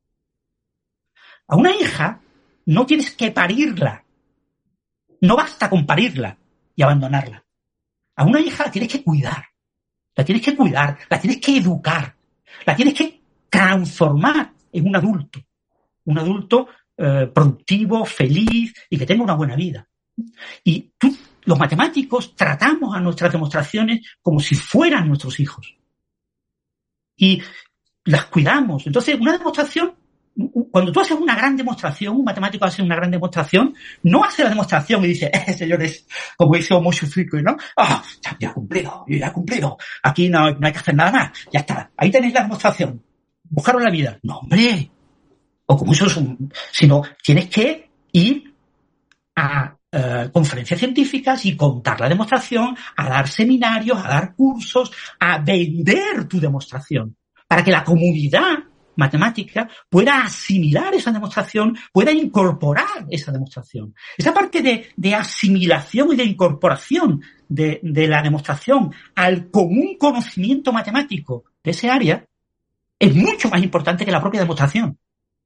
A una hija no tienes que parirla, no basta con parirla y abandonarla. A una hija la tienes que cuidar, la tienes que cuidar, la tienes que educar, la tienes que transformar en un adulto. Un adulto eh, productivo, feliz y que tenga una buena vida. Y tú, los matemáticos tratamos a nuestras demostraciones como si fueran nuestros hijos. Y las cuidamos. Entonces, una demostración, cuando tú haces una gran demostración, un matemático hace una gran demostración, no hace la demostración y dice, eh, señores, como dice Homo Shufiku, ¿no? Ah, oh, ya, ya he cumplido, ya he cumplido. Aquí no, no hay que hacer nada más. Ya está. Ahí tenéis la demostración. Buscaros la vida. No, hombre. O como eso es un... Sino tienes que ir a eh, conferencias científicas y contar la demostración, a dar seminarios, a dar cursos, a vender tu demostración, para que la comunidad matemática pueda asimilar esa demostración, pueda incorporar esa demostración. Esa parte de, de asimilación y de incorporación de, de la demostración al común conocimiento matemático de ese área es mucho más importante que la propia demostración.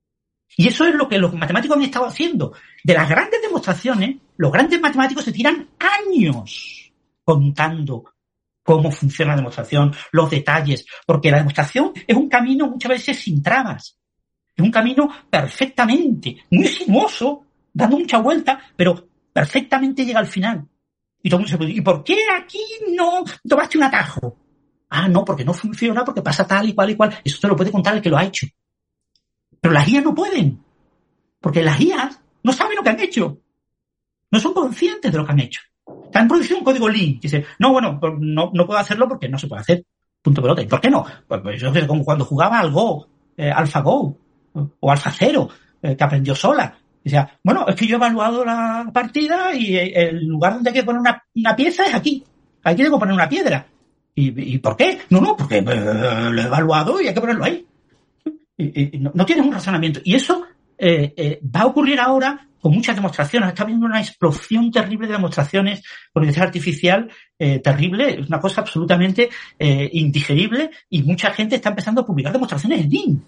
Y eso es lo que los matemáticos han estado haciendo. De las grandes demostraciones, los grandes matemáticos se tiran años contando cómo funciona la demostración, los detalles, porque la demostración es un camino muchas veces sin trabas. Es un camino perfectamente, muy sinuoso, dando mucha vuelta, pero perfectamente llega al final. Y todo el mundo se puede decir, ¿y por qué aquí no tomaste un atajo? Ah, no, porque no funciona, porque pasa tal y cual y cual. Eso te lo puede contar el que lo ha hecho. Pero las I A no pueden, porque las I A no saben lo que han hecho, no son conscientes de lo que han hecho. Han producido un código Lean, dice, no, bueno, no, no puedo hacerlo porque no se puede hacer, punto pelota. ¿Y por qué no? Pues, pues yo sé, como cuando jugaba al Go, eh, AlphaGo, o AlphaZero, eh, que aprendió sola. Decía, bueno, es que yo he evaluado la partida y el lugar donde hay que poner una, una pieza es aquí, aquí tengo que poner una piedra. ¿Y, y por qué? No, no, porque eh, lo he evaluado y hay que ponerlo ahí. Y, y no, no tienes un razonamiento. Y eso eh, eh, va a ocurrir ahora con muchas demostraciones. Está habiendo una explosión terrible de demostraciones con inteligencia artificial eh, terrible. Es una cosa absolutamente eh, indigerible y mucha gente está empezando a publicar demostraciones en Lean.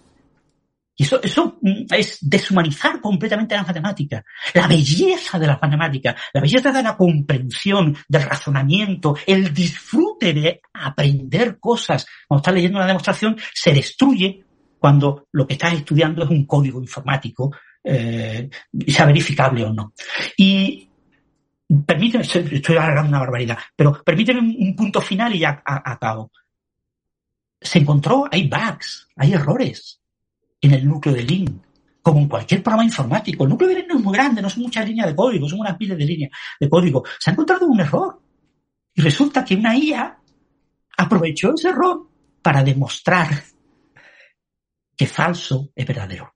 Y eso, eso es deshumanizar completamente las matemáticas. La belleza de las matemáticas, la belleza de la comprensión, del razonamiento, el disfrute de aprender cosas. Cuando estás leyendo una demostración, se destruye cuando lo que estás estudiando es un código informático, eh, sea verificable o no. Y permíteme, estoy alargando una barbaridad, pero permíteme un, un punto final y ya acabo. Se encontró, hay bugs, hay errores en el núcleo de Lean, como en cualquier programa informático. El núcleo de Lean no es muy grande, no son muchas líneas de código, son unas miles de líneas de código. Se ha encontrado un error. Y resulta que una I A aprovechó ese error para demostrar que falso es verdadero.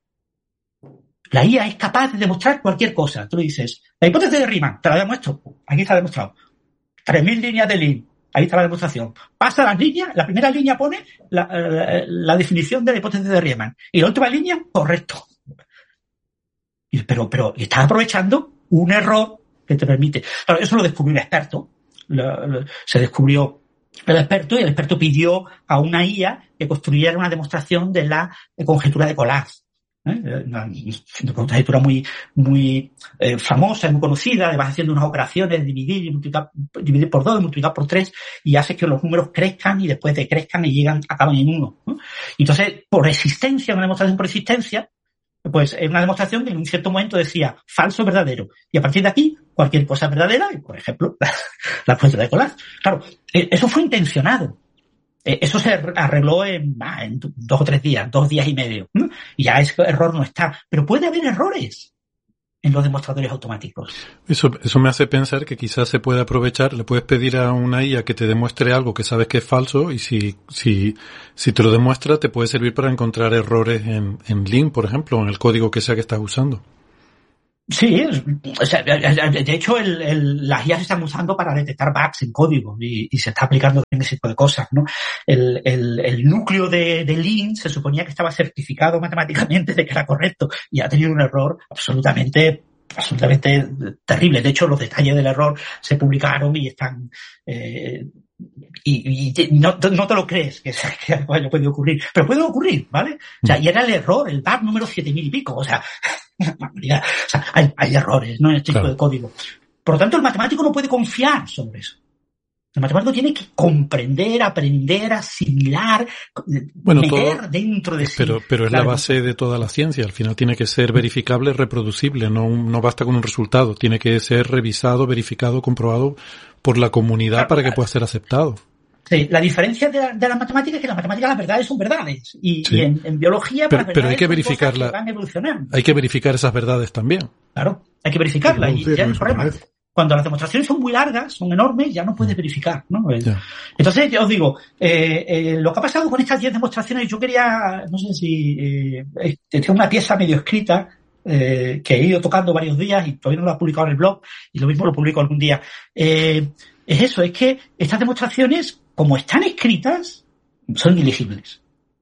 La I A es capaz de demostrar cualquier cosa. Tú le dices, la hipótesis de Riemann, te la demuestro. Aquí está demostrado. tres mil líneas de Lean. ahí está la demostración. Pasa las líneas, la primera línea pone la, la, la definición de la hipótesis de Riemann. Y la última línea, correcto. Y, pero, pero estás aprovechando un error que te permite. Claro, eso lo descubrió un experto. Lo, lo, se descubrió el experto y el experto pidió a una I A que construyera una demostración de la de conjetura de Collatz. ¿Eh? Una, una conjetura muy, muy eh, famosa, muy conocida, de vas haciendo unas operaciones, dividir y multiplicar, dividir por dos, multiplicar por tres, y hace que los números crezcan y después de crezcan y llegan, acaban en uno, ¿no? Entonces, por existencia, una demostración por existencia, pues es una demostración que en un cierto momento decía falso, verdadero, y a partir de aquí, cualquier cosa es verdadera, y por ejemplo, la, la conjetura de Collatz. Claro, eso fue intencionado. Eso se arregló en, ah, en dos o tres días, dos días y medio. ¿no? Y ya ese error no está. Pero puede haber errores en los demostradores automáticos. Eso, eso me hace pensar que quizás se puede aprovechar, le puedes pedir a una I A que te demuestre algo que sabes que es falso y si, si, si te lo demuestra te puede servir para encontrar errores en, en Lean, por ejemplo, o en el código que sea que estás usando. Sí, o sea, de hecho el, el, las I A se están usando para detectar bugs en código y, y se está aplicando en ese tipo de cosas, ¿no? El, el, el núcleo de, de Lean se suponía que estaba certificado matemáticamente de que era correcto y ha tenido un error absolutamente absolutamente terrible. De hecho, los detalles del error se publicaron y están eh, y, y no, no te lo crees que, que algo puede ocurrir, pero puede ocurrir, ¿vale? O sea, y era el error, el bug número siete mil y pico, o sea, o sea hay, hay errores, ¿no? En este tipo claro. de código. Por lo tanto, el matemático no puede confiar sobre eso. El matemático tiene que comprender, aprender, asimilar, bueno, meter todo, dentro de sí. Pero, pero es claro. la base de toda la ciencia. Al final tiene que ser verificable, reproducible. No, no basta con un resultado. Tiene que ser revisado, verificado, comprobado por la comunidad claro, para que pueda ser aceptado. Sí, la diferencia de la, de la matemática es que en la matemática las verdades son verdades. Y, sí. y en, en biología pero, las pero hay que verificarla. Que van evolucionando. Hay que verificar esas verdades también. Claro, hay que verificarlas. Y ya no hay problema. Cuando las demostraciones son muy largas, son enormes, ya no puedes verificar, ¿no? Yeah. Entonces, ya os digo, eh, eh, lo que ha pasado con estas diez demostraciones, yo quería, no sé si, eh, tengo una pieza medio escrita, eh, que he ido tocando varios días y todavía no lo he publicado en el blog, y lo mismo lo publico algún día. Eh, es eso, es que estas demostraciones, como están escritas, son ilegibles.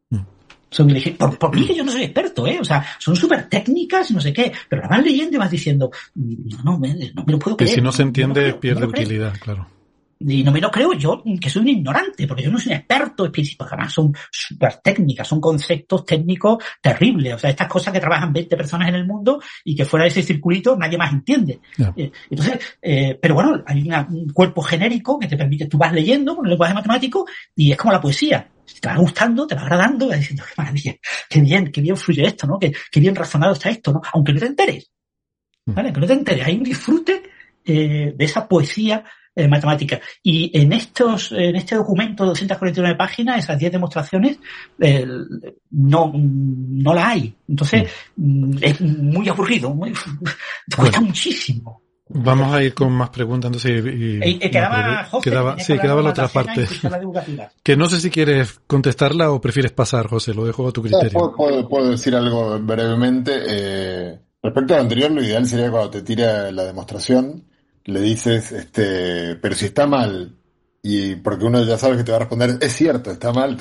Son por, por mí que yo no soy experto, ¿eh? O sea, son súper técnicas y no sé qué, pero la vas leyendo y vas diciendo, no, no, me, no me lo puedo creer. Que si no se entiende, no creo, pierde no utilidad, claro. Y no me lo creo yo, que soy un ignorante, porque yo no soy un experto específico, además son súper técnicas, son conceptos técnicos terribles, o sea, estas cosas que trabajan veinte personas en el mundo y que fuera de ese circulito nadie más entiende. Yeah. Eh, entonces, eh, pero bueno, hay una, un cuerpo genérico que te permite, tú vas leyendo con el lenguaje matemático y es como la poesía. Si te va gustando, te va agradando, vas diciendo, qué maravilla, qué bien, qué bien fluye esto, ¿no? Qué, qué bien razonado está esto, ¿no? Aunque no te enteres, ¿vale? Aunque no te enteres, hay un disfrute eh, de esa poesía eh, matemática. Y en estos, en este documento de doscientas cuarenta y nueve páginas, esas diez demostraciones, eh, no, no la hay. Entonces, mm. es muy aburrido, muy, te cuesta bueno. muchísimo. Vamos a ir con más preguntas, entonces. Y, y, y quedaba, José, quedaba, sí, quedaba la otra parte. Que no sé si quieres contestarla o prefieres pasar, José, lo dejo a tu criterio. No, puedo, puedo, puedo decir algo brevemente. Eh, respecto a lo anterior, lo ideal sería cuando te tira la demostración, le dices, este, pero si está mal, y porque uno ya sabe que te va a responder, es cierto, está mal.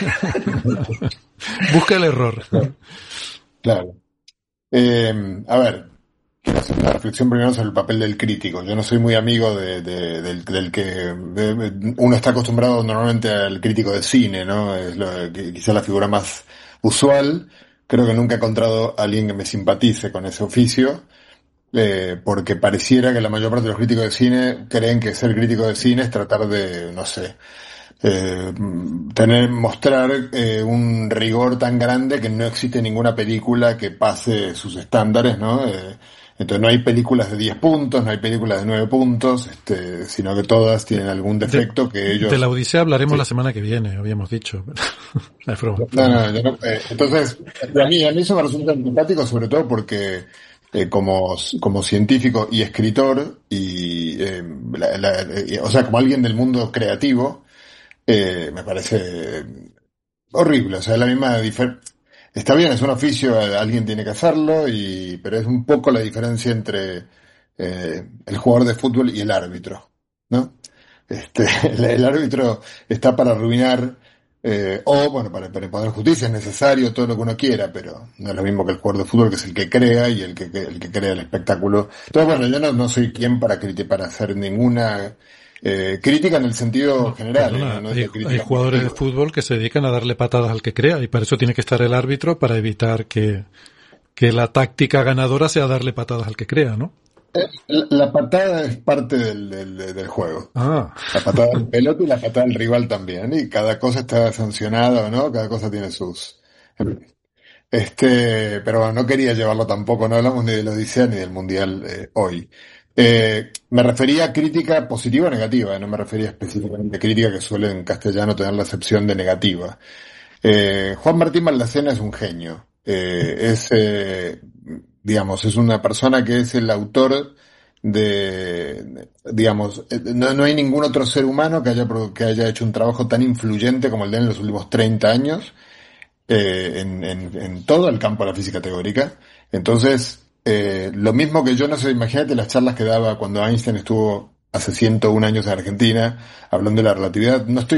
Busca el error. Claro. claro. Eh, a ver. Quiero hacer una reflexión primero sobre el papel del crítico. Yo no soy muy amigo de, de, del, del que de, uno está acostumbrado normalmente al crítico de cine, ¿no? Es lo, quizá la figura más usual. Creo que nunca he encontrado a alguien que me simpatice con ese oficio, eh, porque pareciera que la mayor parte de los críticos de cine creen que ser crítico de cine es tratar de, no sé, eh, tener, mostrar eh, un rigor tan grande que no existe ninguna película que pase sus estándares, ¿no? Eh, Entonces no hay películas de diez puntos, no hay películas de nueve puntos, este, sino que todas tienen algún defecto de, que ellos... De la Odisea hablaremos sí. la semana que viene, habíamos dicho. no, no, no, yo no eh, entonces, a mí, a mí eso me resulta simpático, sobre todo porque eh, como, como científico y escritor, y eh, la, la, eh, o sea, como alguien del mundo creativo, eh, me parece horrible, o sea, la misma diferencia. Está bien, es un oficio, alguien tiene que hacerlo, y pero es un poco la diferencia entre eh, el jugador de fútbol y el árbitro, ¿no? Este, el, el árbitro está para arruinar, eh, o bueno, para, para imponer justicia es necesario todo lo que uno quiera, pero no es lo mismo que el jugador de fútbol, que es el que crea y el que, el que crea el espectáculo. Entonces, bueno, yo no, no soy quien para criticar, para hacer ninguna eh, crítica en el sentido no, general. Perdona, ¿no? No hay, hay jugadores de fútbol que se dedican a darle patadas al que crea, y para eso tiene que estar el árbitro, para evitar que, que la táctica ganadora sea darle patadas al que crea, ¿no? La, la patada es parte del, del, del juego. Ah. La patada del pelota y la patada del rival también. Y cada cosa está sancionada, ¿no? Cada cosa tiene sus... Este, pero bueno, no quería llevarlo tampoco, no hablamos ni de la Odisea ni del Mundial eh, hoy. Eh, me refería a crítica positiva o negativa, no me refería específicamente a crítica, que suele en castellano tener la acepción de negativa. Eh, Juan Martín Maldacena es un genio. Eh, es, eh, digamos, es una persona que es el autor de, digamos, no, no hay ningún otro ser humano que haya, que haya hecho un trabajo tan influyente como el de él en los últimos treinta años, eh, en, en, en todo el campo de la física teórica. Entonces, eh, lo mismo que yo, no sé, imagínate las charlas que daba cuando Einstein estuvo hace ciento un años en Argentina, hablando de la relatividad. No estoy